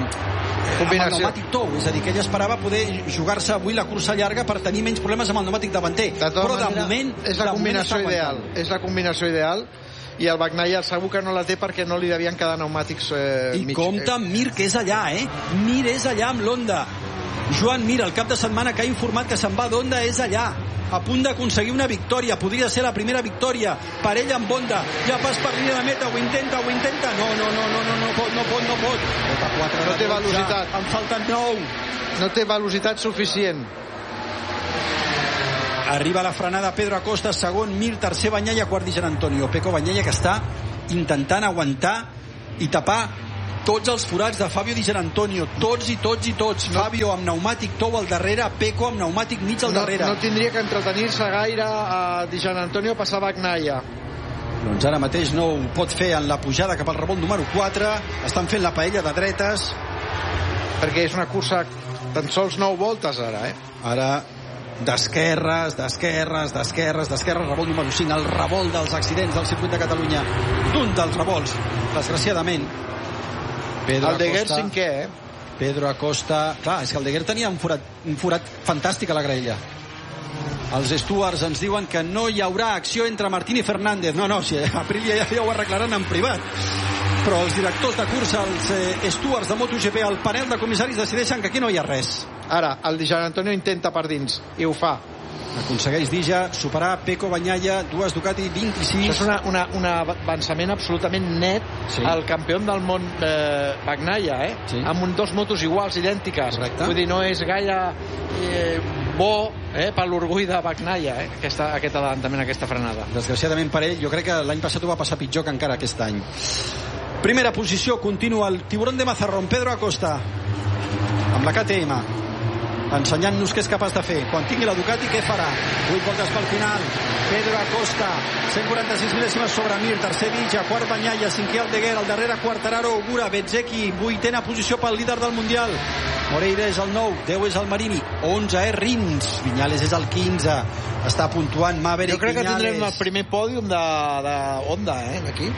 [SPEAKER 2] amb el pneumàtic tou, és a dir, que ell esperava poder jugar-se avui la cursa llarga per tenir menys problemes amb el pneumàtic davanter,
[SPEAKER 3] de
[SPEAKER 2] però
[SPEAKER 3] manera,
[SPEAKER 2] de moment
[SPEAKER 3] és la combinació ideal, és la combinació ideal i el Bagnaia segur que no la té perquè no li devien quedar pneumàtics eh,
[SPEAKER 2] I
[SPEAKER 3] mig,
[SPEAKER 2] compta amb Mir, que és allà, eh? Mir és allà amb l'Honda. Joan Mir, el cap de setmana que ha informat que se'n va d'Honda, és allà, a punt d'aconseguir una victòria. Podria ser la primera victòria per ell amb Honda. Ja pas per línia de meta, ho intenta, ho intenta. No, no, no, no, no, no pot, no pot, no pot.
[SPEAKER 3] no té velocitat.
[SPEAKER 2] En falten nou.
[SPEAKER 3] No té velocitat suficient.
[SPEAKER 2] Arriba la frenada Pedro Acosta, segon Mir, tercer Bagnaia, quart Di Giannantonio. Pecco Bagnaia, que està intentant aguantar i tapar tots els forats de Fabio Di Giannantonio, tots i tots i tots. No. Fabio amb pneumàtic tou al darrere, Pecco amb pneumàtic mig al
[SPEAKER 3] no,
[SPEAKER 2] darrere.
[SPEAKER 3] No tindria que entretenir-se gaire a Di Giannantonio passar Bagnaia.
[SPEAKER 2] Doncs ara mateix no ho pot fer en la pujada cap al revolt número quatre. Estan fent la paella de dretes.
[SPEAKER 3] Perquè és una cursa tan sols nou voltes ara, eh?
[SPEAKER 2] Ara d'esquerres, d'esquerres, d'esquerres, d'esquerres, revolt número cinc, el revolt dels accidents del circuit de Catalunya, d'un dels revolts, desgraciadament. Pedro
[SPEAKER 3] el Deguer
[SPEAKER 2] Acosta,
[SPEAKER 3] cinquè, eh?
[SPEAKER 2] Pedro Acosta... Clar, és que el Deguer tenia un forat, un forat fantàstic a la graella. Els stewards ens diuen que no hi haurà acció entre Martín i Fernández. No, no, si Aprilia ja, ja ho arreglaran en privat. Però els directors de cursa, els eh, stewards de MotoGP, el panel de comissaris decideixen que aquí no hi ha res.
[SPEAKER 3] Ara, el Di Giannantonio intenta per dins, i ho fa.
[SPEAKER 2] Aconsegueix Dija superar Pecco Bagnaia, dues Ducati vint-i-sis.
[SPEAKER 3] Això és una, una, un avançament absolutament net sí. al campió del món eh, Bagnaia, eh? Sí. Amb un, dos motos iguals, idèntiques.
[SPEAKER 2] Correcte.
[SPEAKER 3] Vull dir, no és gaire eh, bo eh, per l'orgull de Bagnaia, eh? Aquesta, aquest adelantament, aquesta frenada.
[SPEAKER 2] Desgraciadament per ell, jo crec que l'any passat ho va passar pitjor que encara aquest any. Primera posició, continua el tiburón de Mazarrón, Pedro Acosta, amb la K T M, ensenyant-nos què és capaç de fer. Quan tingui la Ducati, què farà? vuit voltes pel final. Pedro Acosta, cent quaranta-sis mil·lèsimes sobre Mir, tercer Dija, quart Bagnaia, cinquè Aldeguer, al darrere Quartararo, Ogura, Bezzecchi, vuitena posició pel líder del Mundial. Moreira és el nou, deu és el Marini, onze és Rins, Viñales és el quinze, està puntuant Maverick Viñales.
[SPEAKER 3] Jo crec que tindrem el primer pòdium de, de Honda, eh, aquí.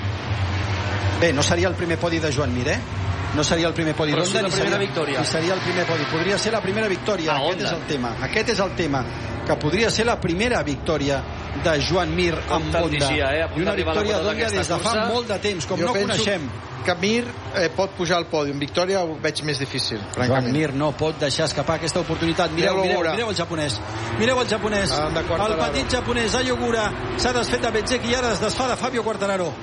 [SPEAKER 2] Bé, no seria el primer podi de Joan Mir, eh? No seria el primer podi
[SPEAKER 1] d'Honda,
[SPEAKER 2] sí,
[SPEAKER 1] ni, seria, ni
[SPEAKER 2] seria el primer podi. Podria ser la primera victòria.
[SPEAKER 1] Ah,
[SPEAKER 2] Aquest és el tema. Aquest és el tema. Que podria ser la primera victòria de Joan Mir amb Honda.
[SPEAKER 1] Eh?
[SPEAKER 2] I una victòria d'Honda des de fa molt de temps, com
[SPEAKER 3] jo
[SPEAKER 2] no coneixem.
[SPEAKER 3] Que Mir eh, pot pujar al pòdium. Victòria ho veig més difícil, francament.
[SPEAKER 2] Joan Mir no pot deixar escapar aquesta oportunitat. Mireu, mireu, mireu el japonès. Mireu el japonès.
[SPEAKER 3] Ah,
[SPEAKER 2] el petit japonès, Ayogura, s'ha desfet de Bezzecchi i ara es desfà de Fabio Quartararo.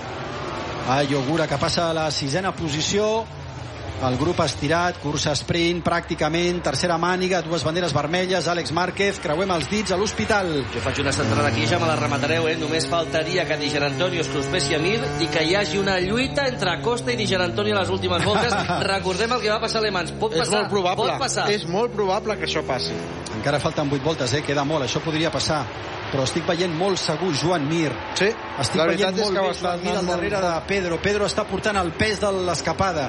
[SPEAKER 2] Ayogura, que passa a la sisena posició. El grup estirat, cursa sprint pràcticament, tercera màniga, dues banderes vermelles, Àlex Márquez, creuem els dits a l'hospital.
[SPEAKER 1] Jo faig una centrada aquí, ja me la rematareu, eh? Només faltaria que Di Giannantonio es cruspessi a Mir i que hi hagi una lluita entre Acosta i Di Giannantonio a les últimes voltes. Recordem el que va passar a Le Mans. Pot passar,
[SPEAKER 3] és molt probable,
[SPEAKER 1] pot passar.
[SPEAKER 3] És molt probable que això passi.
[SPEAKER 2] Encara falten vuit voltes, eh? Queda molt, això podria passar. Però estic veient molt segur Joan Mir.
[SPEAKER 3] Sí,
[SPEAKER 2] estic
[SPEAKER 3] la
[SPEAKER 2] veient molt
[SPEAKER 3] és que
[SPEAKER 2] bé Joan Mir al darrere de Pedro. Pedro està portant el pes de l'escapada.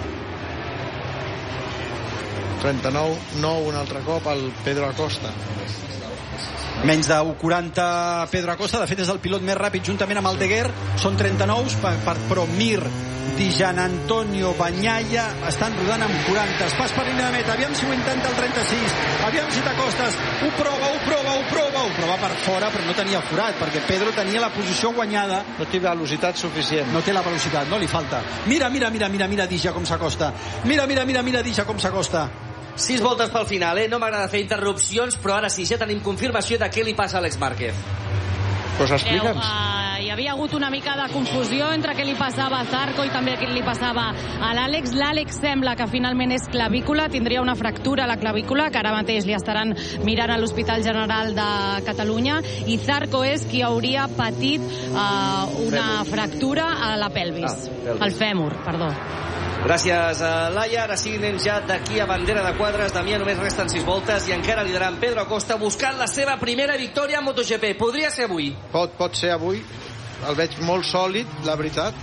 [SPEAKER 3] trenta-nou, nou un altre cop el Pedro Acosta.
[SPEAKER 2] Menys de u quaranta Pedro Acosta, de fet és el pilot més ràpid juntament amb el Deguer, són trenta-nou, per, per, però Mir, Di Giannantonio, Bagnaia estan rodant amb quaranta, es pas per línia de meta, aviam si ho intenta el trenta-sis, aviam si t'acostes, ho prova, ho prova, ho prova, ho prova per fora, però no tenia forat, perquè Pedro tenia la posició guanyada.
[SPEAKER 3] No té velocitat suficient.
[SPEAKER 2] No té la velocitat, no li falta. Mira, mira, mira, mira, mira Dija com s'acosta. Mira, mira, mira, mira Dija com s'acosta.
[SPEAKER 1] Sis voltes pel final, eh? No m'agrada fer interrupcions, però ara sí, ja tenim confirmació de què li passa a Àlex Márquez.
[SPEAKER 3] Pues explica'ns.
[SPEAKER 5] Uh, hi havia hagut una mica de confusió entre què li passava a Zarco i també què li passava a l'Àlex. L'Àlex sembla que finalment és clavícula, tindria una fractura a la clavícula, que ara mateix li estaran mirant a l'Hospital General de Catalunya, i Zarco és qui hauria patit uh, una fèmur. fractura a la pelvis. Ah, pelvis. Al fèmur, perdó.
[SPEAKER 1] Gràcies, Laia. Ara sí, anem ja d'aquí a bandera de quadres. Damià, només resten sis voltes i encara liderant Pedro Acosta buscant la seva primera victòria a MotoGP. Podria ser avui.
[SPEAKER 3] Pot, pot ser avui. El veig molt sòlid, la veritat.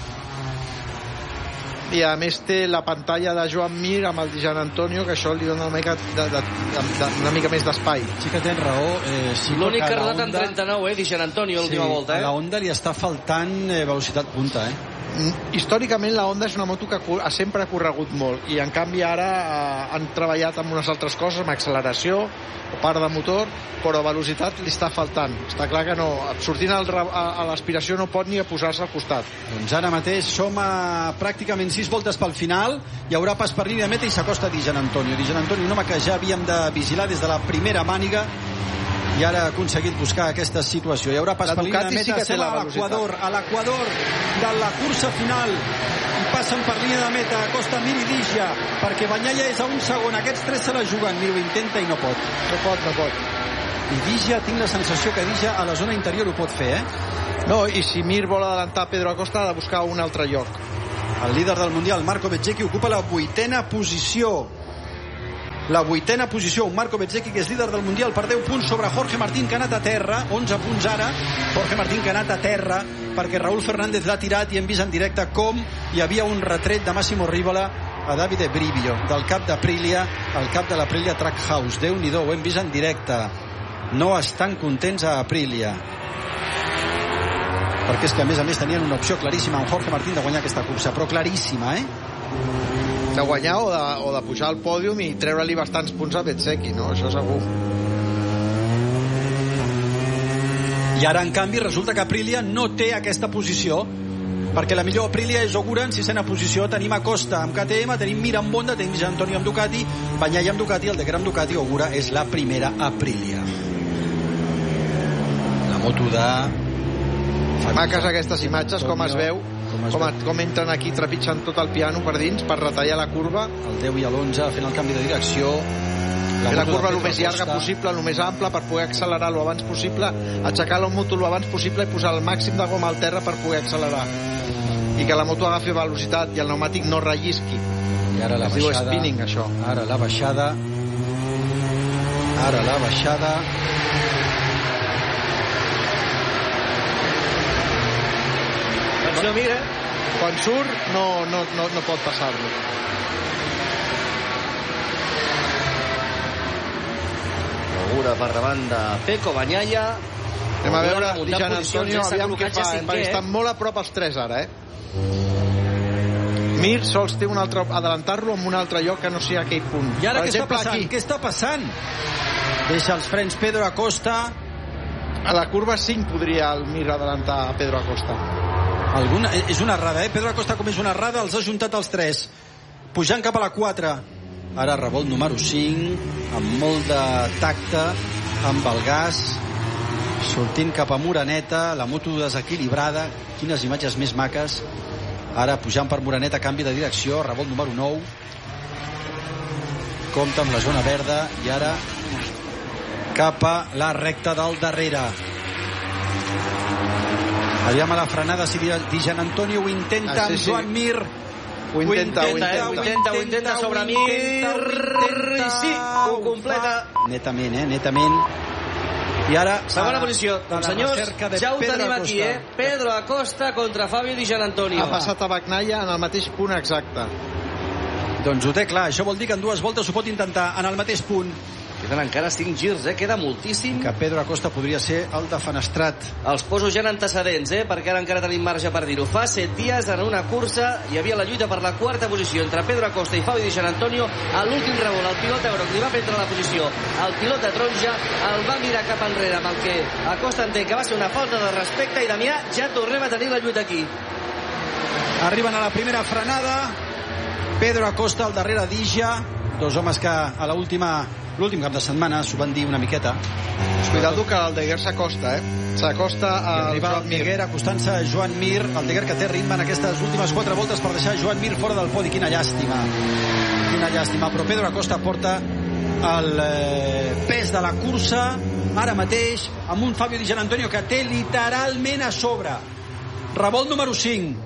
[SPEAKER 3] I a més té la pantalla de Joan Mir amb el Di Giannantonio, que això li dona una mica, de, de, de, de, una mica més d'espai.
[SPEAKER 2] Sí que tens raó. Eh, sí,
[SPEAKER 1] l'únic que ha rodat en trenta-nou, eh, Di Giannantonio, l'última
[SPEAKER 2] sí,
[SPEAKER 1] volta. Eh?
[SPEAKER 2] A la Honda li està faltant eh, velocitat punta, eh?
[SPEAKER 3] històricament la Honda és una moto que ha sempre corregut molt i en canvi ara eh, han treballat amb unes altres coses, amb acceleració o part de motor, però velocitat li està faltant. Està clar que no, sortint al, a, a l'aspiració no pot ni a posar-se al costat.
[SPEAKER 2] Doncs ara mateix som a pràcticament sis voltes pel final, hi haurà pas per línia de meta i s'acosta Di Giannantonio. Di Giannantonio, un home que ja havíem de vigilar des de la primera màniga i ara ha aconseguit buscar aquesta situació. Hi haurà pas per línia de meta, sí, estem a l'equador, a l'equador de la cursa final i passen per línia de meta, Acosta, Mir i Digia, perquè Bagnaia és a un segon, aquests tres se la juguen. Mir ho intenta i no pot.
[SPEAKER 3] No pot, no pot.
[SPEAKER 2] I Digia, tinc la sensació que Digia a la zona interior ho pot fer, eh?
[SPEAKER 3] No, i si Mir vol adelantar Pedro Acosta ha de buscar un altre lloc.
[SPEAKER 2] El líder del Mundial, Marco Bezzecchi, ocupa la vuitena posició. La vuitena posició, un Marco Bezzecchi que és líder del Mundial per deu punts sobre Jorge Martín, que ha anat a terra, onze punts ara. Jorge Martín que ha anat a terra perquè Raúl Fernández l'ha tirat i hem vist en directe com hi havia un retret de Massimo Rivola a Davide Brivio, del cap d'Aprilia, al cap de l'Aprilia Trackhouse. Déu-n'hi-do, ho hem vist en directe. No estan contents a Aprilia, perquè és que a més a més tenien una opció claríssima amb Jorge Martín de guanyar aquesta cursa, però claríssima, eh?
[SPEAKER 3] De guanyar o de, o de pujar al pòdium i treure-li bastants punts a Bezzecchi, no? Això segur.
[SPEAKER 2] I ara, en canvi, resulta que Aprilia no té aquesta posició, perquè la millor Aprilia és Ogura en sisena posició. Tenim Acosta amb K T M, tenim Mir amb Honda, tenim Antonio amb Ducati, Bagnaia amb Ducati, el de Gran Ducati. Ogura és la primera Aprilia. La moto de...
[SPEAKER 3] Maques aquestes imatges, com es veu, com, es com, veu. com entren aquí trepitjant tot el piano per dins per retallar la curva.
[SPEAKER 2] El deu i l'onze fent el canvi de direcció.
[SPEAKER 3] La, la curva el més llarga possible, el més ampla, per poder accelerar lo abans possible, aixecar la moto lo abans possible i posar el màxim de goma al terra per poder accelerar. I que la moto agafi velocitat i el pneumàtic no rellisqui.
[SPEAKER 2] I ara la
[SPEAKER 3] es
[SPEAKER 2] baixada,
[SPEAKER 3] diu spinning, això.
[SPEAKER 2] Ara la baixada. Ara la baixada.
[SPEAKER 1] Atenció, mira.
[SPEAKER 3] Quan surt no, no, no, no pot passar-lo.
[SPEAKER 1] Ogura per davant de Pecco Bagnaia.
[SPEAKER 3] Anem a veure Di Giannantonio, aviam què fa, perquè estan molt a prop els tres ara, eh? Mir sols té un altre, adelantar-lo en un altre lloc que no sigui aquell punt.
[SPEAKER 2] I ara
[SPEAKER 3] per
[SPEAKER 2] què
[SPEAKER 3] exemple,
[SPEAKER 2] està passant?
[SPEAKER 3] aquí.
[SPEAKER 2] Què està passant? Deixa els frens Pedro Acosta.
[SPEAKER 3] A la curva cinc podria el Mir adelantar a Pedro Acosta.
[SPEAKER 2] Alguna, és una errada, eh? Pedro Acosta, com és una errada, els ha juntat els tres. Pujant cap a la quatre. Ara revolt número cinc, amb molt de tacte, amb el gas, sortint cap a Moreneta, la moto desequilibrada. Quines imatges més maques. Ara pujant per Moreneta, canvi de direcció, revolt número nou. Compta amb la zona verda i ara cap a la recta del darrere. Aviam a la frenada si Di Giannantonio ho intenta
[SPEAKER 3] ah, sí,
[SPEAKER 2] amb
[SPEAKER 3] sí.
[SPEAKER 2] Joan Mir.
[SPEAKER 3] Ho intenta, ho intenta,
[SPEAKER 1] ho intenta, ho intenta sobre Mir. I sí, ho completa.
[SPEAKER 2] Netament, eh? Netament. I ara...
[SPEAKER 1] Segona posició. Doncs senyors, ja ho tenim aquí, eh? Pedro Acosta contra Fabio Di Giannantonio.
[SPEAKER 3] Ha passat a Bagnaia en el mateix punt exacte.
[SPEAKER 2] Doncs ho té clar. Això vol dir que en dues voltes ho pot intentar en el mateix punt.
[SPEAKER 1] Queden encara cinc girs, eh? Queda moltíssim.
[SPEAKER 2] Que Pedro Acosta podria ser el defenestrat.
[SPEAKER 1] Els poso ja en antecedents, eh? Perquè ara encara tenim marge per dir-ho. Fa set dies, en una cursa, hi havia la lluita per la quarta posició entre Pedro Acosta i Fabio Di Giannantonio. A l'últim revolt, el pilot Euroc li va prendre la posició. El pilot de taronja el va mirar cap enrere, amb el que Acosta entén que va ser una falta de respecte. I Damià, ja tornem a tenir la lluita aquí.
[SPEAKER 2] Arriben a la primera frenada. Pedro Acosta al darrere Digia. Dos homes que a l'última... l'últim cap de setmana s'ho van dir una miqueta.
[SPEAKER 3] Cuidado que el Deguer s'acosta, eh? S'acosta a
[SPEAKER 2] Joan Mir. Deguer acostant-se a Joan Mir, el Deguer que té ritme en aquestes últimes quatre voltes per deixar Joan Mir fora del podi. Quina llàstima. Quina llàstima. Però Pedro Acosta porta el eh, pes de la cursa ara mateix amb un Fabio Di Giannantonio que té literalment a sobre. Revolt número cinc.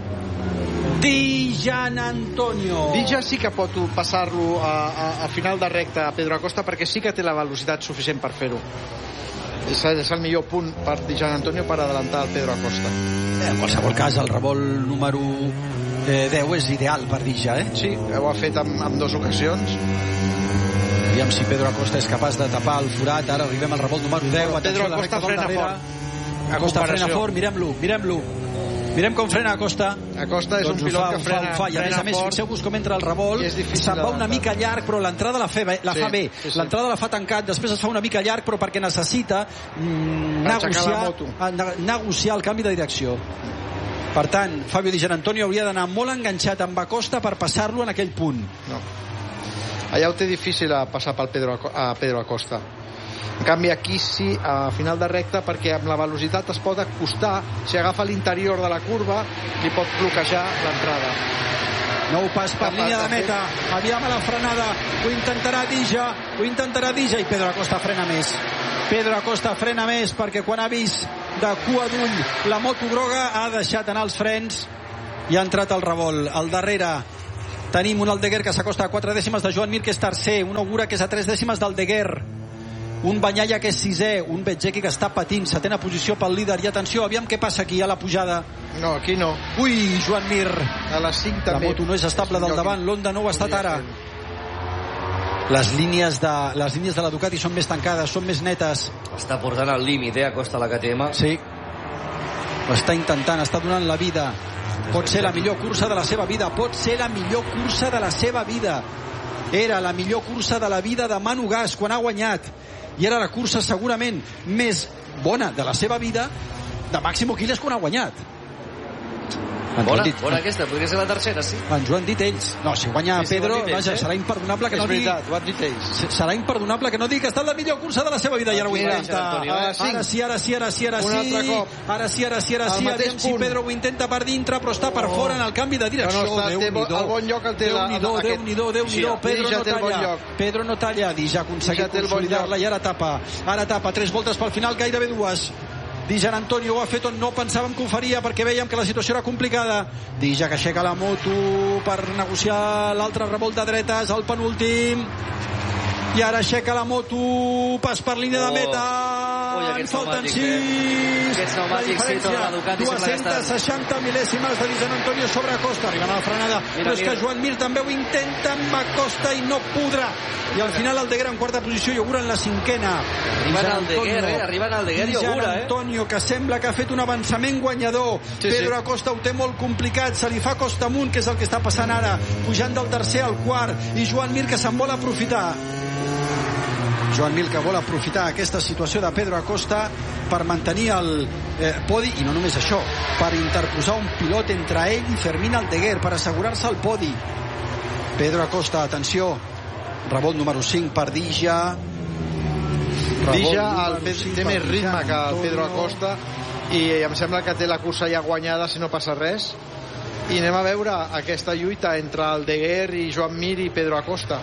[SPEAKER 2] Di Giannantonio.
[SPEAKER 3] Digia sí que pot passar-lo a, a, a final de recta a Pedro Acosta perquè sí que té la velocitat suficient per fer-ho. És, és el millor punt per Di Giannantonio per adelantar el Pedro Acosta.
[SPEAKER 2] Eh, en qualsevol cas, el revolt número eh, deu és ideal per Digia, eh?
[SPEAKER 3] Sí, ho ha fet en, en dues ocasions.
[SPEAKER 2] Aviam si Pedro Acosta és capaç de tapar el forat. Ara arribem al revolt número deu.
[SPEAKER 3] Pedro Acosta frena fort.
[SPEAKER 2] Acosta frena fort, mirem-lo, mirem-lo. Mirem com frena Acosta.
[SPEAKER 3] Acosta és
[SPEAKER 2] doncs
[SPEAKER 3] un pilot
[SPEAKER 2] fa,
[SPEAKER 3] que frena,
[SPEAKER 2] fa, fa. I a més a més, fixeu-vos com entra el revolt, se'n va una mica llarg, però l'entrada la, fe, la sí, fa bé. Sí, sí. L'entrada la fa tancat, després es fa una mica llarg, però perquè necessita mm, negociar, negociar el canvi de direcció. Per tant, Fabio Di Gianantonio hauria d'anar molt enganxat amb Acosta per passar-lo en aquell punt.
[SPEAKER 3] No. Allà ho té difícil a passar pel Pedro, a Pedro Acosta. En canvi aquí sí, a final de recta, perquè amb la velocitat es pot acostar, si agafa l'interior de la curva li pot bloquejar l'entrada.
[SPEAKER 2] Nou pas per línia de meta, aviam a la frenada, ho intentarà Dija, ho intentarà Dija, i Pedro Acosta frena més. Pedro Acosta frena més perquè quan ha vist de cua d'ull la moto groga ha deixat anar els frens i ha entrat al revolt. Al darrere tenim un Aldeguer que s'acosta a quatre dècimes de Joan Mir, que és tercer, un Ogura que és a tres dècimes d'Aldeguer, un Bagnaia que és sisè, un Bezzecchi que està patint, setena posició pel líder. I atenció, aviam què passa aquí a la pujada.
[SPEAKER 3] No, aquí no.
[SPEAKER 2] Ui, Joan Mir.
[SPEAKER 3] A les cinc també.
[SPEAKER 2] La moto no és estable del davant, l'Honda no ho ha estat ara. Les línies de, les línies de la Ducati són més tancades, són més netes.
[SPEAKER 1] Està portant al límit, eh, Acosta la K T M.
[SPEAKER 2] Sí. Ho està intentant, està donant la vida. Pot ser la millor cursa de la seva vida, pot ser la millor cursa de la seva vida. Era la millor cursa de la vida de Manu Gas quan ha guanyat, i era la cursa segurament més bona de la seva vida de Máximo Quiles quan ha guanyat.
[SPEAKER 1] Bona, dit, bona aquesta, podria ser la tercera, sí.
[SPEAKER 2] Ens ho han dit ells. No, si guanya sí, sí, Pedro, ells, vaja, eh? serà imperdonable que
[SPEAKER 3] és
[SPEAKER 2] no digui...
[SPEAKER 3] És veritat, ho han dit ells.
[SPEAKER 2] Serà imperdonable que no digui que ha estat la millor cursa de la seva vida. I ara ho intenta. Ara sí, ara sí, ara sí, ara sí, ara sí.
[SPEAKER 3] Un altre cop.
[SPEAKER 2] Ara sí, ara sí, ara sí. Aviam si Pedro ho intenta per dintre, però està per oh. fora en el canvi de direcció.
[SPEAKER 3] No, no està, té el bon lloc el té la...
[SPEAKER 2] Déu-n'hi-do, Déu-n'hi-do, Déu-n'hi-do. Pedro no talla. Pedro no talla. Dija ha aconseguit consolidar-la i ara tapa. Ara tapa. Tres voltes pel final, gairebé dues. Di Gianantonio ho ha fet on no pensàvem que ho faria, perquè veiem que la situació era complicada. Dija que aixeca la moto per negociar l'altre revolt de dretes, el penúltim, i ara aixeca la moto, pas per línia de meta.
[SPEAKER 1] Oh, en
[SPEAKER 2] falten sis.
[SPEAKER 1] Aquests pneumàtics sí, tota la Ducati
[SPEAKER 2] dues-centes seixanta mil·lèsimes de Di Gianantonio sobre Acosta, arribant a la frenada. Mira, però és mira. que Joan Mir també ho intenta amb Acosta i no podrà. I al final Aldeguer en quarta posició i Ogura en la cinquena.
[SPEAKER 1] Arribant Aldeguer, eh? Arribant Aldeguer i Ogura, eh?
[SPEAKER 2] Antonio, que sembla que ha fet un avançament guanyador. Sí, Pedro sí. Acosta ho té molt complicat, se li fa costa amunt, que és el que està passant ara, pujant del tercer al quart, i Joan Mir que se'n vol aprofitar. Joan Mir que vol aprofitar aquesta situació de Pedro Acosta per mantenir el eh, podi, i no només això, per interposar un pilot entre ell i Fermín Aldeguer, per assegurar-se el podi. Pedro Acosta, atenció, revolt número cinc per Dija.
[SPEAKER 3] Dija el té més ritme que el Pedro Acosta i em sembla que té la cursa ja guanyada si no passa res. I anem a veure aquesta lluita entre Aldeguer i Joan Mir i Pedro Acosta.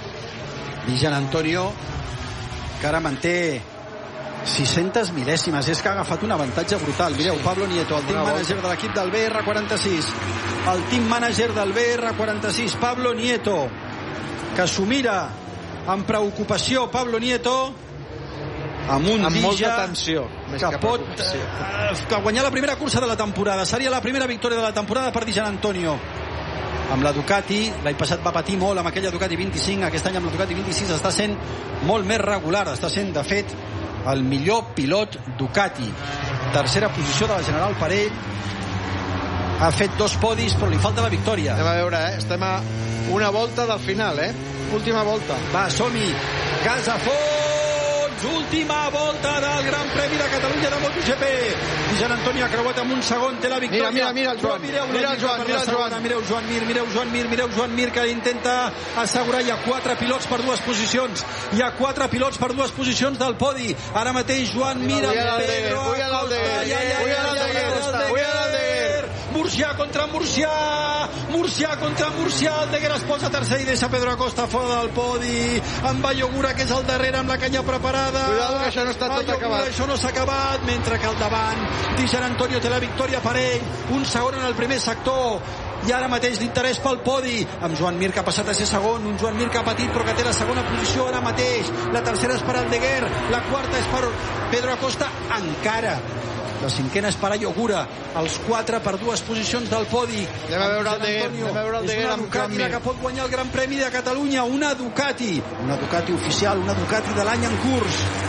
[SPEAKER 2] Di Gianantonio, que ara manté sis-centes mil·lèsimes, és que ha agafat un avantatge brutal. Mireu, Pablo Nieto, el team manager de l'equip del B R quaranta-sis, el team manager del B R quaranta-sis, Pablo Nieto, que s'ho mira amb preocupació. Pablo Nieto amb un
[SPEAKER 3] amb
[SPEAKER 2] Dija
[SPEAKER 3] molta tensió, més
[SPEAKER 2] que,
[SPEAKER 3] que
[SPEAKER 2] pot eh, que guanyar la primera cursa de la temporada. Seria la primera victòria de la temporada per Di Gianantonio amb la Ducati. L'any passat va patir molt amb aquella Ducati vint-i-cinc, aquest any amb la Ducati vint-i-sis està sent molt més regular, està sent de fet el millor pilot Ducati. Tercera posició de la General per ell, ha fet dos podis però li falta la victòria.
[SPEAKER 3] Anem a veure, eh? Estem a una volta del final, eh? Última volta.
[SPEAKER 2] Va, som-hi, gas a fons, última volta del Gran Premi de Catalunya de MotoGP. Di Gianantonio ha creuat amb un segon, té la victòria.
[SPEAKER 3] Mira, mira, mira el Joan,
[SPEAKER 2] mireu,
[SPEAKER 3] mira el Joan, mira el Joan.
[SPEAKER 2] Mireu Joan Mir, mireu Joan Mir, mireu Joan Mir, que intenta assegurar. Hi ha quatre pilots per dues posicions, hi ha quatre pilots per dues posicions del podi. Ara mateix Joan Mir, amb Pedro Acosta, Murcià contra Murcià, Murcià contra Murcià, Aldeguer es posa tercer i deixa Pedro Acosta fora del podi, amb Vallogura que és al darrere amb la canya preparada.
[SPEAKER 3] Cuidado que això no està tot acabat.
[SPEAKER 2] Això no s'ha acabat, mentre que al davant Di Gianantonio té la victòria per ell, un segon en el primer sector, i ara mateix l'interès pel podi, amb Joan Mir que ha passat a ser segon, un Joan Mir que ha patit però que té la segona posició ara mateix, la tercera és per Aldeguer, la quarta és per Pedro Acosta encara, la cinquena és per Ayogura, els quatre per dues posicions del podi.
[SPEAKER 3] Anem a veure Aldeguer, anem a veure Aldeguer amb Joan Mir,
[SPEAKER 2] que pot guanyar el Gran Premi de Catalunya, una Ducati, una Ducati oficial, una Ducati de l'any en curs.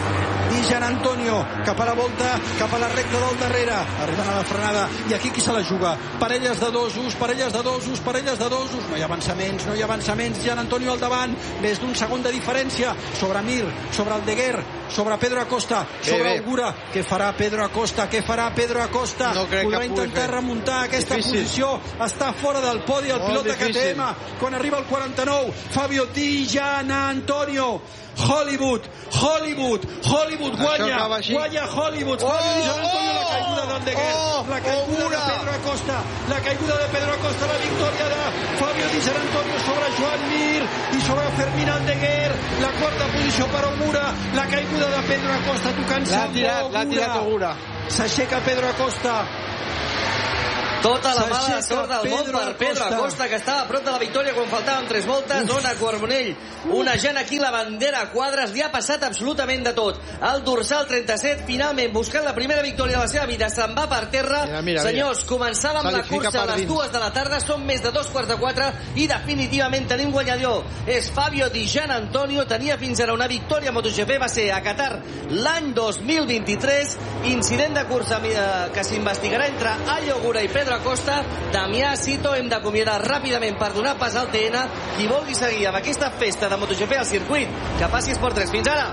[SPEAKER 2] Di Gian Antonio, cap a la volta, cap a la recta del darrere, arribant a la frenada, i aquí qui se la juga? Parelles de dosos, parelles de dosos, parelles de dosos, no hi ha avançaments, no hi ha avançaments, Gian Antonio al davant, més d'un segon de diferència, sobre Mir, sobre Aldeguer, sobre Pedro Acosta, sobre Ogura. Què farà Pedro Acosta? Què farà Pedro Acosta?
[SPEAKER 3] No crec
[SPEAKER 2] Podrà
[SPEAKER 3] que pugui
[SPEAKER 2] intentar
[SPEAKER 3] fer.
[SPEAKER 2] remuntar aquesta
[SPEAKER 3] Difícil.
[SPEAKER 2] posició, està fora del podi el
[SPEAKER 3] Molt
[SPEAKER 2] pilot de
[SPEAKER 3] difícil.
[SPEAKER 2] K T M quan arriba al quaranta-nou, Fabio Di Gian Antonio. Hollywood, Hollywood, Hollywood guanya, guanya Hollywood,
[SPEAKER 3] oh,
[SPEAKER 2] Fabio Di Gian Antonio,
[SPEAKER 3] oh,
[SPEAKER 2] la caiguda d'Aldeguer,
[SPEAKER 3] oh,
[SPEAKER 2] la caiguda
[SPEAKER 3] Ogura.
[SPEAKER 2] de Pedro Acosta, la caiguda de Pedro Acosta, la victòria de Fabio Di Gian Antonio sobre Joan Mir i sobre Fermín Aldeguer, la quarta posició per Ogura, la caiguda de Pedro Acosta tocant
[SPEAKER 3] l'ha tirat, l'ha tirat Ogura,
[SPEAKER 2] s'aixeca Pedro Acosta.
[SPEAKER 1] Tota la mala sort del món per Pedro Acosta, que estava a prop de la victòria quan faltaven tres voltes. Dona Carbonell una gent aquí, la bandera a quadres, li ha passat absolutament de tot. El dorsal trenta-set, finalment buscant la primera victòria de la seva vida, se'n va per terra.
[SPEAKER 3] Mira, mira,
[SPEAKER 1] Senyors, començàvem
[SPEAKER 3] mira.
[SPEAKER 1] la cursa a les dues de la tarda, són més de dos quarts de quatre i definitivament tenim guanyador. És Fabio Di Gian Antonio, tenia fins ara una victòria a MotoGP, va ser a Qatar l'any dos mil vint-i-tres, incident de cursa que s'investigarà entre Ayo Ogura i Pedro Acosta. Damià Sito, hem d'acomiadar ràpidament per donar pas al T N. Qui vulgui seguir amb aquesta festa de MotoGP al circuit, que passi Esport tres. Fins ara!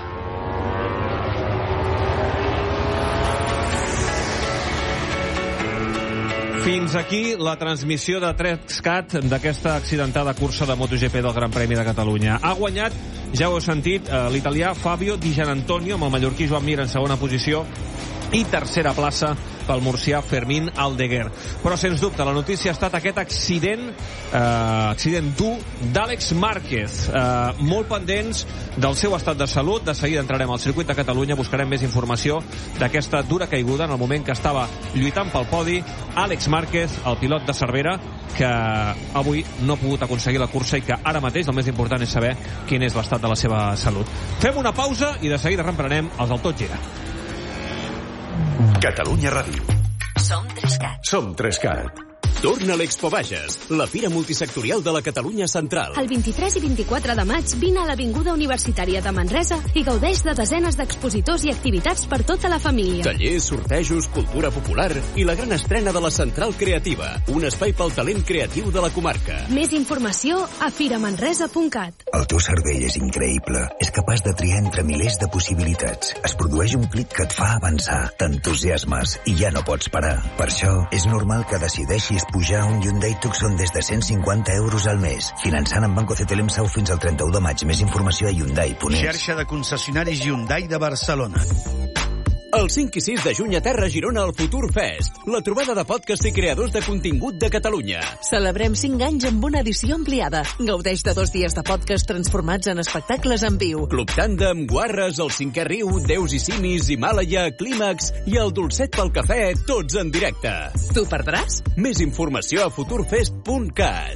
[SPEAKER 6] Fins aquí la transmissió de TresCat d'aquesta accidentada cursa de MotoGP del Gran Premi de Catalunya. Ha guanyat, ja ho heu sentit, l'italià Fabio Di Gian Antonio, amb el mallorquí Joan Mir en segona posició, i tercera plaça pel murcià Fermín Aldeguer. Però, sens dubte, la notícia ha estat aquest accident, eh, accident dur d'Àlex Márquez. Eh, molt pendents del seu estat de salut. De seguida entrarem al circuit de Catalunya, buscarem més informació d'aquesta dura caiguda en el moment que estava lluitant pel podi. Àlex Márquez, el pilot de Cervera, que avui no ha pogut aconseguir la cursa i que ara mateix el més important és saber quin és l'estat de la seva salut. Fem una pausa i de seguida reemprenem els del Tot Gira.
[SPEAKER 7] Catalunya Ràdio.
[SPEAKER 8] Som TresCat.
[SPEAKER 7] Som TresCat.
[SPEAKER 9] Torna a l'Expo Bages, la fira multisectorial de la Catalunya Central.
[SPEAKER 10] El vint-i-tres i vint-i-quatre de maig vine a l'Avinguda Universitària de Manresa i gaudeix de desenes d'expositors i activitats per tota la família.
[SPEAKER 9] Tallers, sortejos, cultura popular i la gran estrena de la Central Creativa, un espai pel talent creatiu de la comarca.
[SPEAKER 10] Més informació a firamanresa punt cat.
[SPEAKER 11] El teu cervell és increïble. És capaç de triar entre milers de possibilitats. Es produeix un clic que et fa avançar, t'entusiasmes i ja no pots parar. Per això, és normal que decideixis pujar un Hyundai Tucson des de cent cinquanta euros al mes. Finançant amb Banco C T L M Sau fins al trenta-u de maig. Més informació a Hyundai punt es.
[SPEAKER 12] Xarxa de concessionaris Hyundai de Barcelona.
[SPEAKER 9] El cinc i sis de juny a Terra Girona al Futur Fest, la trobada de podcast i creadors de contingut de Catalunya.
[SPEAKER 13] Celebrem cinc anys amb una edició ampliada. Gaudeix de dos dies de podcast transformats en espectacles en viu.
[SPEAKER 9] Club Tàndem, Guarres, El Cinquè Riu, Déus i Simis, Himàlaia, Clímax i el Dolcet pel Cafè, tots en directe.
[SPEAKER 13] Tu perdràs?
[SPEAKER 9] Més informació a futurfest punt cat.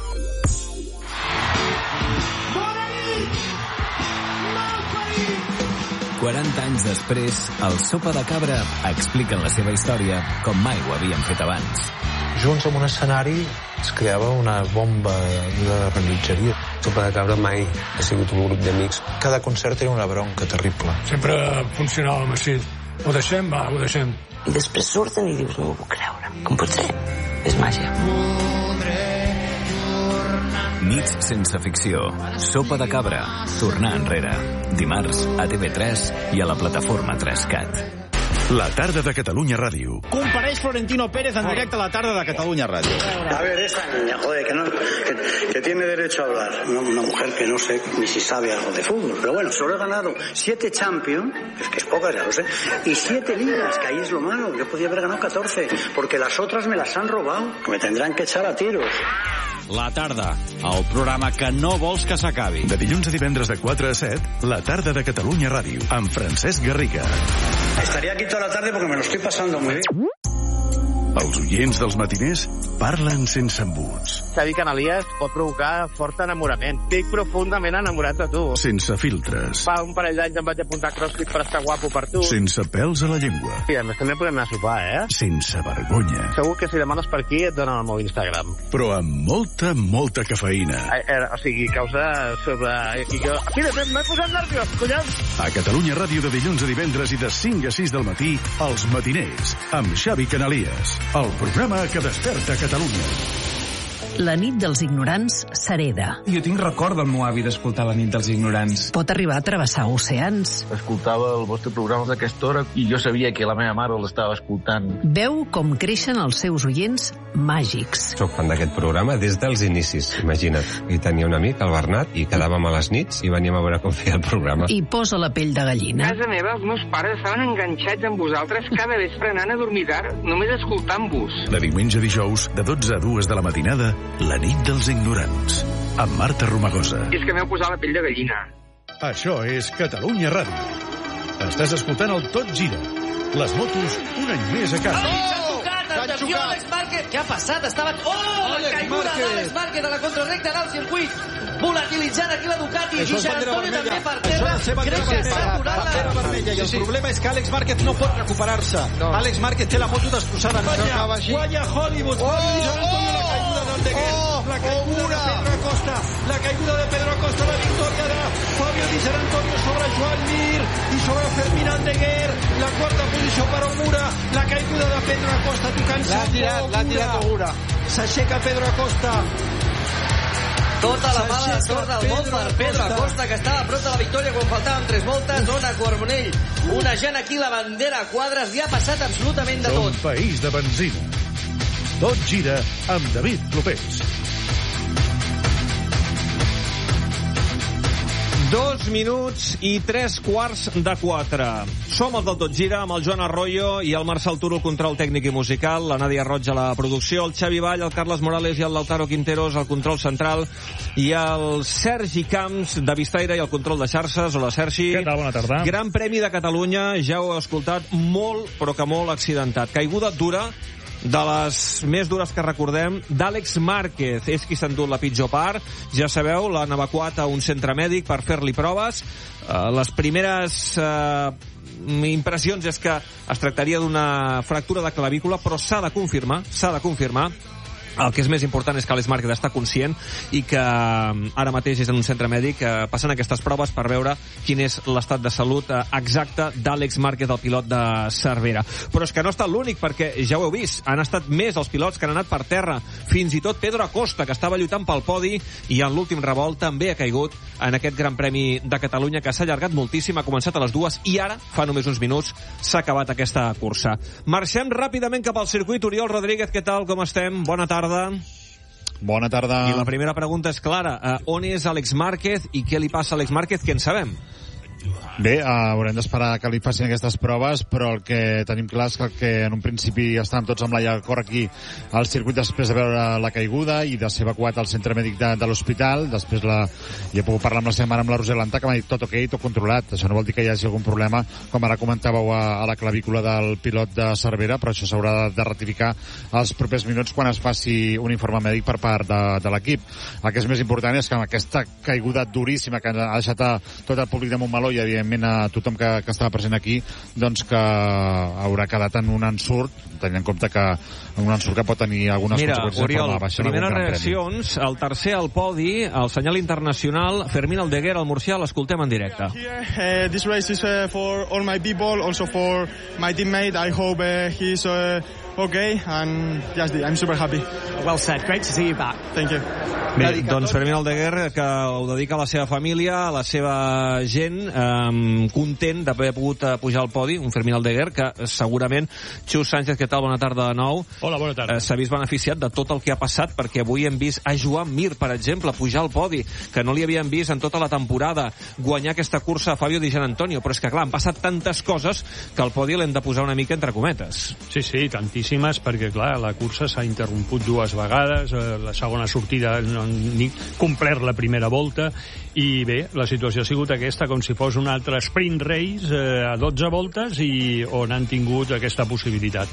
[SPEAKER 14] quaranta anys després, el Sopa de Cabra expliquen la seva història com mai ho havien fet abans.
[SPEAKER 15] Junts en un escenari es creava una bomba de rellotgeria.
[SPEAKER 16] Sopa de Cabra mai ha sigut un grup d'amics.
[SPEAKER 15] Cada concert era una bronca terrible.
[SPEAKER 17] Sempre funcionàvem així. Ho deixem, va, ho deixem.
[SPEAKER 18] I després surten i dius, no ho puc creure. Com pot ser? És màgia.
[SPEAKER 14] Nits sense ficció. Sopa de Cabra. Tornar enrere. Dimarts a T V tres i a la plataforma TresCat.
[SPEAKER 7] La tarda de Catalunya Ràdio.
[SPEAKER 19] Compareix Florentino Pérez en directe a la tarda de Catalunya Ràdio.
[SPEAKER 20] A ver, esa niña, joder, que, no, que, que tiene derecho a hablar. Una, una mujer que no sé ni si sabe algo de fútbol. Pero bueno, solo he ganado siete Champions, es que es pocas, ya lo sé, y siete ligas, que ahí es lo malo. Yo podía haber ganado catorce, porque las otras me las han robado, que me tendrán que echar a tiros.
[SPEAKER 19] La tarda, el programa que no vols que s'acabi.
[SPEAKER 7] De dilluns a divendres de quatre a set, la tarda de Catalunya Ràdio, amb Francesc Garriga.
[SPEAKER 20] Estaría aquí toda la tarde porque me lo estoy pasando muy bien.
[SPEAKER 7] Els oients dels matiners parlen sense embuts.
[SPEAKER 8] Xavi Canalies pot provocar fort enamorament. Estic profundament enamorat de tu.
[SPEAKER 7] Sense filtres.
[SPEAKER 8] Fa un parell d'anys em vaig apuntar a CrossFit per estar guapo per tu.
[SPEAKER 7] Sense pèls a la llengua.
[SPEAKER 8] I a més també podem anar a sopar, eh?
[SPEAKER 7] Sense vergonya.
[SPEAKER 8] Segur que si demanes per aquí et donen el meu Instagram.
[SPEAKER 7] Però amb molta, molta cafeïna.
[SPEAKER 8] Eh, eh, o sigui, causa sobre... I jo... Aquí de fet m'he posat nerviós, collons!
[SPEAKER 7] A Catalunya Ràdio de dilluns a divendres i de cinc a sis del matí, Els Matiners, amb Xavi Canalies. El programa que desperta Catalunya.
[SPEAKER 13] La nit dels ignorants s'hereda.
[SPEAKER 21] Jo tinc record del meu avi d'escoltar La nit dels ignorants.
[SPEAKER 13] Pot arribar a travessar oceans.
[SPEAKER 22] Escoltava el vostre programa d'aquesta hora i jo sabia que la meva mare l'estava escoltant.
[SPEAKER 13] Veu com creixen els seus oients màgics.
[SPEAKER 16] Soc fan d'aquest programa des dels inicis, imagina't. I tenia un amic, el Bernat, i quedàvem a les nits i veníem a veure com feia el programa.
[SPEAKER 13] I posa la pell de gallina.
[SPEAKER 23] A casa meva els meus pares estaven enganxats amb vosaltres cada vespre anant a dormir tard, només escoltant-vos.
[SPEAKER 7] De diumenge a dijous, de dotze a dues de la matinada, La nit dels ignorants, amb Marta Romagosa.
[SPEAKER 23] I és que m'heu posat la pell de gallina.
[SPEAKER 7] Això és Catalunya Ràdio. Estàs escoltant el Tot Gira. Les motos, un any més a casa.
[SPEAKER 1] Oh! Atenció, Àlex Márquez. Què ha passat? Estava... Oh, la caiguda d'Àlex Márquez a la contrarrecta del circuit. Volatilitzant aquí la Ducati. I Gian Antonio també per terra. Crec que s'ha aturat
[SPEAKER 2] bandera vermella. I el problema és que Àlex Márquez no pot recuperar-se. Àlex Márquez té la moto destrossada. Guanya Hollywood. Gian Antonio, la caiguda d'Aldeguer. La caiguda de Pedro Acosta. La caiguda de Pedro Acosta. La victòria de Fabio Di Gian Antonio sobre Joan Mir i sobre Fermín Aldeguer. La quarta posició per Ogura. La caiguda de Pedro Acosta tocant-se.
[SPEAKER 3] L'ha tirat, l'ha tirat Ogura.
[SPEAKER 2] S'aixeca Pedro Acosta.
[SPEAKER 1] Tota la mala sort del món per Pedro Acosta, que estava a prop de la victòria quan faltaven tres voltes. Ona Carbonell, onejant aquí la bandera a quadres. Li ha passat absolutament de tot.
[SPEAKER 7] Som país de benzina. Tot gira amb David Clopés.
[SPEAKER 6] Dos minuts i tres quarts de quatre. Som els del Tot Gira amb el Joan Arroyo i el Marçal Turo, control tècnic i musical, la Nàdia Roig a la producció, el Xavi Vall, el Carles Morales i el Lautaro Quinteros al control central i el Sergi Camps de Vistaire i el control de xarxes. Hola, Sergi.
[SPEAKER 24] Què tal? Bona tarda.
[SPEAKER 6] Gran Premi de Catalunya, ja ho heu escoltat, molt, però que molt accidentat. Caiguda dura, de les més dures que recordem, d'Àlex Márquez. És qui s'ha endut la pitjor part. Ja sabeu, l'han evacuat a un centre mèdic per fer-li proves. Uh, les primeres uh, impressions és que es tractaria d'una fractura de clavícula, però s'ha de confirmar, s'ha de confirmar. El que és més important és que Àlex Márquez està conscient i que ara mateix és en un centre mèdic eh, passant aquestes proves per veure quin és l'estat de salut eh, exacte d'Àlex Márquez, el pilot de Cervera. Però és que no ha estat l'únic, perquè ja ho heu vist, han estat més els pilots que han anat per terra, fins i tot Pedro Acosta, que estava lluitant pel podi i en l'últim revolt també ha caigut en aquest Gran Premi de Catalunya, que s'ha allargat moltíssim, ha començat a les dues i ara, fa només uns minuts, s'ha acabat aquesta cursa. Marxem ràpidament cap al circuit. Oriol Rodríguez, què tal, com estem? Bona tarda.
[SPEAKER 24] Bona tarda.
[SPEAKER 6] I la primera pregunta és clara. Uh, on és Àlex Márquez i què li passa a Àlex Márquez, que en sabem?
[SPEAKER 24] Bé, uh, haurem d'esperar que li facin aquestes proves, però el que tenim clar és que, que en un principi estàvem tots amb la cor aquí al circuit després de veure la caiguda i de ser evacuat al centre mèdic de, de l'hospital. Després la, ja he pogut parlar amb la seva mare, amb la Roser Lantà, que m'ha dit tot ok, tot controlat. Això no vol dir que hi hagi algun problema, com ara comentàveu, a, a la clavícula del pilot de Cervera, però això s'haurà de, de ratificar els propers minuts quan es faci un informe mèdic per part de, de l'equip. El que és més important és que amb aquesta caiguda duríssima que ha deixat a tot el públic de Montmeló i evidentment a tothom que, que estava present aquí, doncs que haurà quedat en un ensurt, tenint en compte que un ensurt que pot tenir algunes
[SPEAKER 6] Mira,
[SPEAKER 24] conseqüències
[SPEAKER 6] Oriol,
[SPEAKER 24] de forma baixa.
[SPEAKER 6] Primeres reaccions, el tercer al podi, el senyal internacional, Fermín Aldeguer, al Murcià, l'escoltem en directe.
[SPEAKER 25] Uh, this race is uh, for all my people, also for my teammate. I hope uh, he's uh, okay, and yes, I'm super happy.
[SPEAKER 26] Well said, great to see you back.
[SPEAKER 25] Thank you.
[SPEAKER 6] Bé, doncs Fermín Aldeguer, que ho dedica a la seva família, a la seva gent, eh, content d'haver pogut pujar al podi, un Fermín Aldeguer que segurament, Xus Sánchez, què tal? Bona tarda de nou.
[SPEAKER 24] Hola, bona tarda.
[SPEAKER 6] Eh, s'ha vist beneficiat de tot el que ha passat, perquè avui hem vist a Joan Mir, per exemple, pujar al podi, que no li havien vist en tota la temporada, guanyar aquesta cursa a Fabio Di Gian Antonio, però és que clar, han passat tantes coses que el podi l'hem de posar una mica entre cometes.
[SPEAKER 24] Sí, sí, tantíssimes, perquè clar, la cursa s'ha interromput dues vegades, eh, la segona sortida no han ni complert la primera volta, i bé, la situació ha sigut aquesta, com si fos un altre sprint race eh, a dotze voltes, i on han tingut aquesta possibilitat.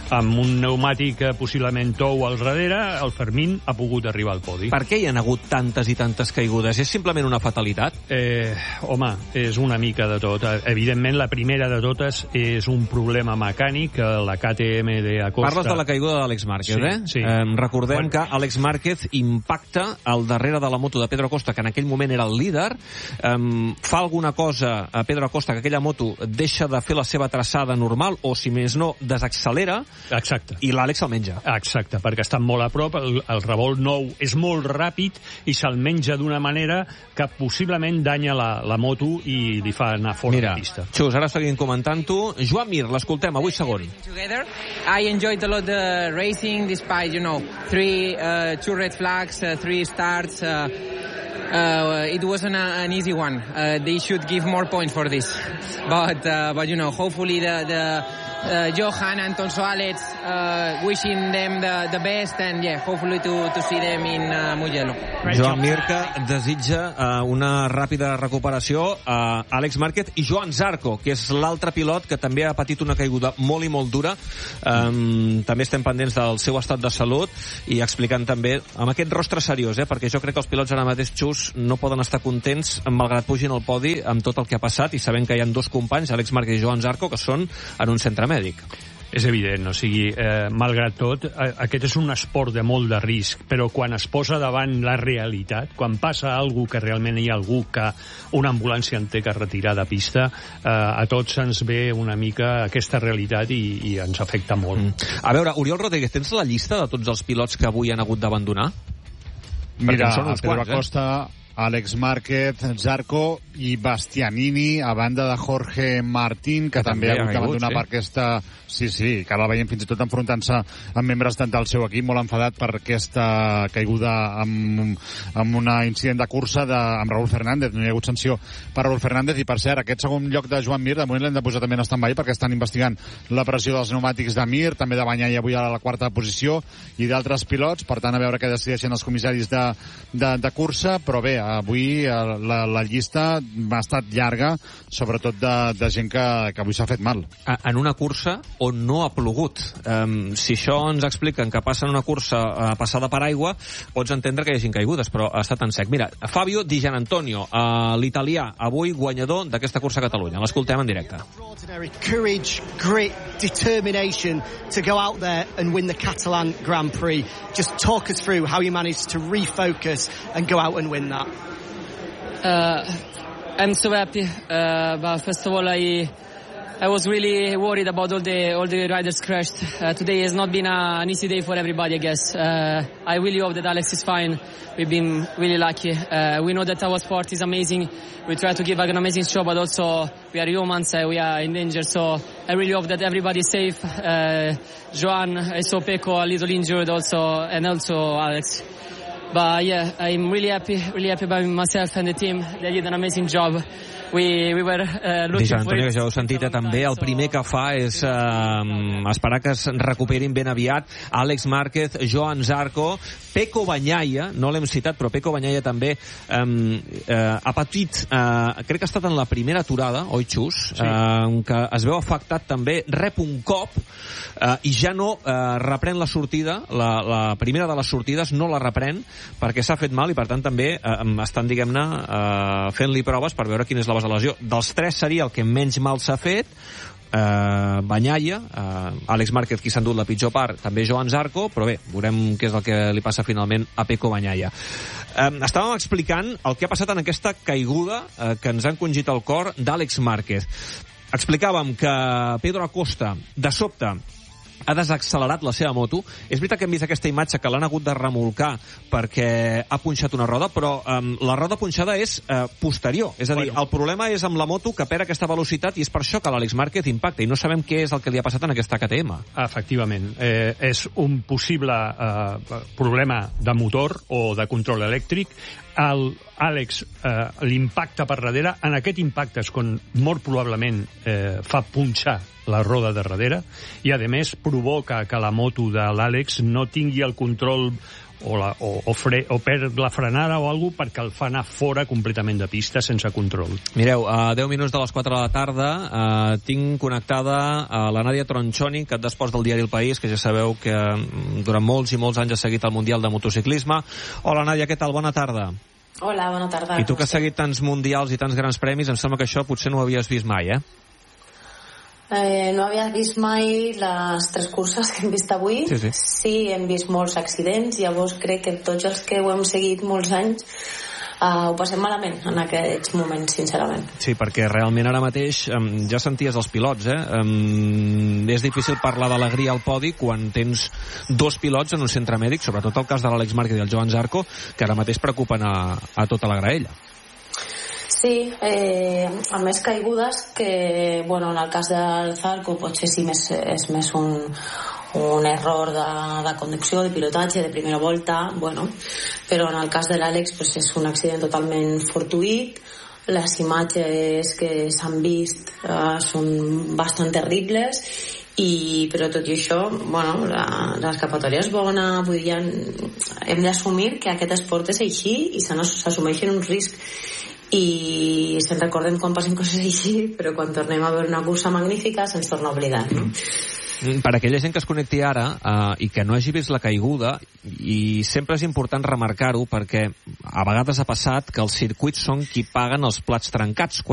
[SPEAKER 4] amb un pneumàtic possiblement tou al darrere, el Fermín ha pogut arribar al podi.
[SPEAKER 6] Per què hi ha hagut tantes i tantes caigudes? És simplement una fatalitat?
[SPEAKER 4] Eh, home, és una mica de tot. Evidentment, la primera de totes és un problema mecànic, la K T M de Acosta...
[SPEAKER 6] Parles de la caiguda d'Àlex Márquez,
[SPEAKER 4] sí,
[SPEAKER 6] eh?
[SPEAKER 4] Sí.
[SPEAKER 6] Eh, recordem bueno. que Àlex Márquez impacta al darrere de la moto de Pedro Acosta, que en aquell moment era el líder, eh, fa alguna cosa a Pedro Acosta, que aquella moto deixa de fer la seva traçada normal, o si més no, desaccelera.
[SPEAKER 4] Exacte.
[SPEAKER 6] I l'Àlex se'l menja.
[SPEAKER 4] Exacte, perquè estan molt a prop, el, el revolt nou és molt ràpid i se'l menja d'una manera que possiblement danya la, la moto i li fa anar fora
[SPEAKER 6] Mira,
[SPEAKER 4] de pista.
[SPEAKER 6] Xus, ara seguim comentant-ho. Joan Mir, l'escoltem, avui segon.
[SPEAKER 5] Together, I enjoyed a lot the racing despite, you know, three, uh, two red flags, uh, three starts, uh, Uh, it wasn't a, an easy one. Uh, they should give more points for this. But, uh, but you know, hopefully the, the uh, Johan and Tonso Alex, uh, wishing them the, the best and, yeah, hopefully to, to see them in uh, Mugello.
[SPEAKER 6] Joan Mir, que desitja uh, una ràpida recuperació a Àlex Márquez i Joan Zarco, que és l'altre pilot que també ha patit una caiguda molt i molt dura. Um, també estem pendents del seu estat de salut i explicant també amb aquest rostre seriós, eh, perquè jo crec que els pilots ara mateix, Xus, no poden estar contents malgrat pugin al podi amb tot el que ha passat i sabem que hi ha dos companys, Àlex Márquez i Joan Zarco, que són en un centre mèdic.
[SPEAKER 4] És evident, o sigui, eh, malgrat tot, eh, aquest és un esport de molt de risc, però quan es posa davant la realitat, quan passa alguna que realment hi ha algú que una ambulància en té que retirar de pista, eh, a tots ens ve una mica aquesta realitat i, i ens afecta molt.
[SPEAKER 6] Mm. A veure, Oriol Rodríguez, tens la llista de tots els pilots que avui han hagut d'abandonar?
[SPEAKER 24] Mira, Pedro Acosta, eh? Àlex Márquez, Zarco i Bastianini, a banda de Jorge Martín, que, que també, també ha hagut d'abandonar sí. per aquesta... Sí, sí, que ara el veiem fins i tot enfrontant-se amb membres del seu equip, molt enfadat per aquesta caiguda amb, amb un incident de cursa de, amb Raúl Fernández. No hi ha hagut sanció per Raúl Fernández i, per cert, aquest segon lloc de Joan Mir, de moment l'hem de posar també en stand-by perquè estan investigant la pressió dels pneumàtics de Mir, també de Bagnaia avui a la quarta posició i d'altres pilots, per tant a veure què decideixen els comissaris de, de, de cursa, però bé, avui la, la llista ha estat llarga, sobretot de, de gent que, que avui s'ha fet mal.
[SPEAKER 6] En una cursa on no ha plogut. Um, si això ens expliquen que passa en una cursa uh, passada per aigua, pots entendre que hi hagin caigudes, però ha estat en sec. Mira, Fabio Di Gianantonio, uh, l'italià, avui guanyador d'aquesta cursa a Catalunya. L'escoltem en directe.
[SPEAKER 9] Courage, grit, determination to go out there and win the Catalan Grand Prix. Just talk us through how you managed to refocus and go out and win that.
[SPEAKER 10] Uh, I'm so happy, uh, but first of all, I I was really worried about all the all the riders crashed. Uh, today has not been a, an easy day for everybody, I guess. Uh, I really hope that Alex is fine. We've been really lucky. Uh, we know that our sport is amazing. We try to give an amazing show, but also we are humans. Uh, we are in danger, so I really hope that everybody is safe. Uh, Joan, I saw Pecco a little injured also, and also Alex. But yeah, I'm really happy, really happy about myself and the team. They did an amazing job. We, we were uh, looking
[SPEAKER 6] Dijon,
[SPEAKER 10] for
[SPEAKER 6] Antonio,
[SPEAKER 10] it.
[SPEAKER 6] que ja heu sentit, eh, també el primer que fa és eh, esperar que es recuperin ben aviat Àlex Márquez, Joan Zarco, Pecco Bagnaia, no l'hem citat, però Pecco Bagnaia també eh, eh, ha patit, eh, crec que ha estat en la primera aturada, oi, Xus? Sí. Eh, que es veu afectat també, rep un cop eh, i ja no eh, reprèn la sortida, la, la primera de les sortides no la reprèn perquè s'ha fet mal i per tant també eh, estan, diguem-ne, eh, fent-li proves per veure quina és la base de lesió. Dels tres seria el que menys mal s'ha fet, eh, Bagnaia, eh, Àlex Márquez, qui s'ha endut la pitjor part, també Joan Zarco, però bé, veurem què és el que li passa finalment a Pecco Bagnaia. Eh, estàvem explicant el que ha passat en aquesta caiguda eh, que ens ha encongit el cor d'Àlex Márquez. Explicàvem que Pedro Acosta, de sobte, ha desaccelerat la seva moto. És veritat que hem vist aquesta imatge que l'han hagut de remolcar perquè ha punxat una roda, però um, la roda punxada és uh, posterior. És a dir, bueno, el problema és amb la moto que perd aquesta velocitat i és per això que l'Àlex Márquez impacta i no sabem què és el que li ha passat en aquesta K T M.
[SPEAKER 4] Efectivament. Eh, és un possible eh, problema de motor o de control elèctric. El Àlex eh, l'impacta per darrere. En aquest impacte és quan molt probablement eh, fa punxar la roda de darrere i, a més, provoca que la moto de l'Àlex no tingui el control o, la, o, o, fre, o perd la frenada o alguna cosa perquè el fa anar fora completament de pista sense control.
[SPEAKER 6] Mireu, a deu minuts de les quatre de la tarda eh, tinc connectada a la Nàdia Tronchoni, cap d'esports del diari El País, que ja sabeu que durant molts i molts anys ha seguit el Mundial de Motociclisme. Hola, Nàdia, què tal? Bona tarda.
[SPEAKER 11] Hola, bona tarda.
[SPEAKER 6] I tu que has seguit tants mundials i tants grans premis, em sembla que això potser no ho havies vist mai, eh?
[SPEAKER 11] Eh, no havia vist mai les tres curses que hem vist avui.
[SPEAKER 6] Sí, sí.
[SPEAKER 11] Sí, hem vist molts accidents, llavors crec que tots els que ho hem seguit molts anys uh, ho passem malament en aquests moments, sincerament.
[SPEAKER 6] Sí, perquè realment ara mateix um, ja senties els pilots, eh? Um, és difícil parlar d'alegria al podi quan tens dos pilots en un centre mèdic, sobretot el cas de l'Àlex Márquez i el Joan Zarco, que ara mateix preocupen a, a tota la graella.
[SPEAKER 11] Sí, eh, a més caigudes que, bueno, en el cas del Zarco potser sí més, és més un, un error de, de conducció, de pilotatge, de primera volta, bueno, però en el cas de l'Àlex pues, és un accident totalment fortuït. Les imatges que s'han vist eh, són bastant terribles, i, però tot i això, bueno, l'escapatòria és bona, vull dir, hem d'assumir que aquest esport és així i s'assumeixen uns riscs, i se'n recorden quan passen coses així, però quan tornem a veure una cursa magnífica se'ns torna a oblidar, no?
[SPEAKER 6] Per aquella gent que es connecti ara eh, i que no hagi vist la caiguda, i sempre és important remarcar-ho perquè a vegades ha passat que els circuits són qui paguen els plats trencats.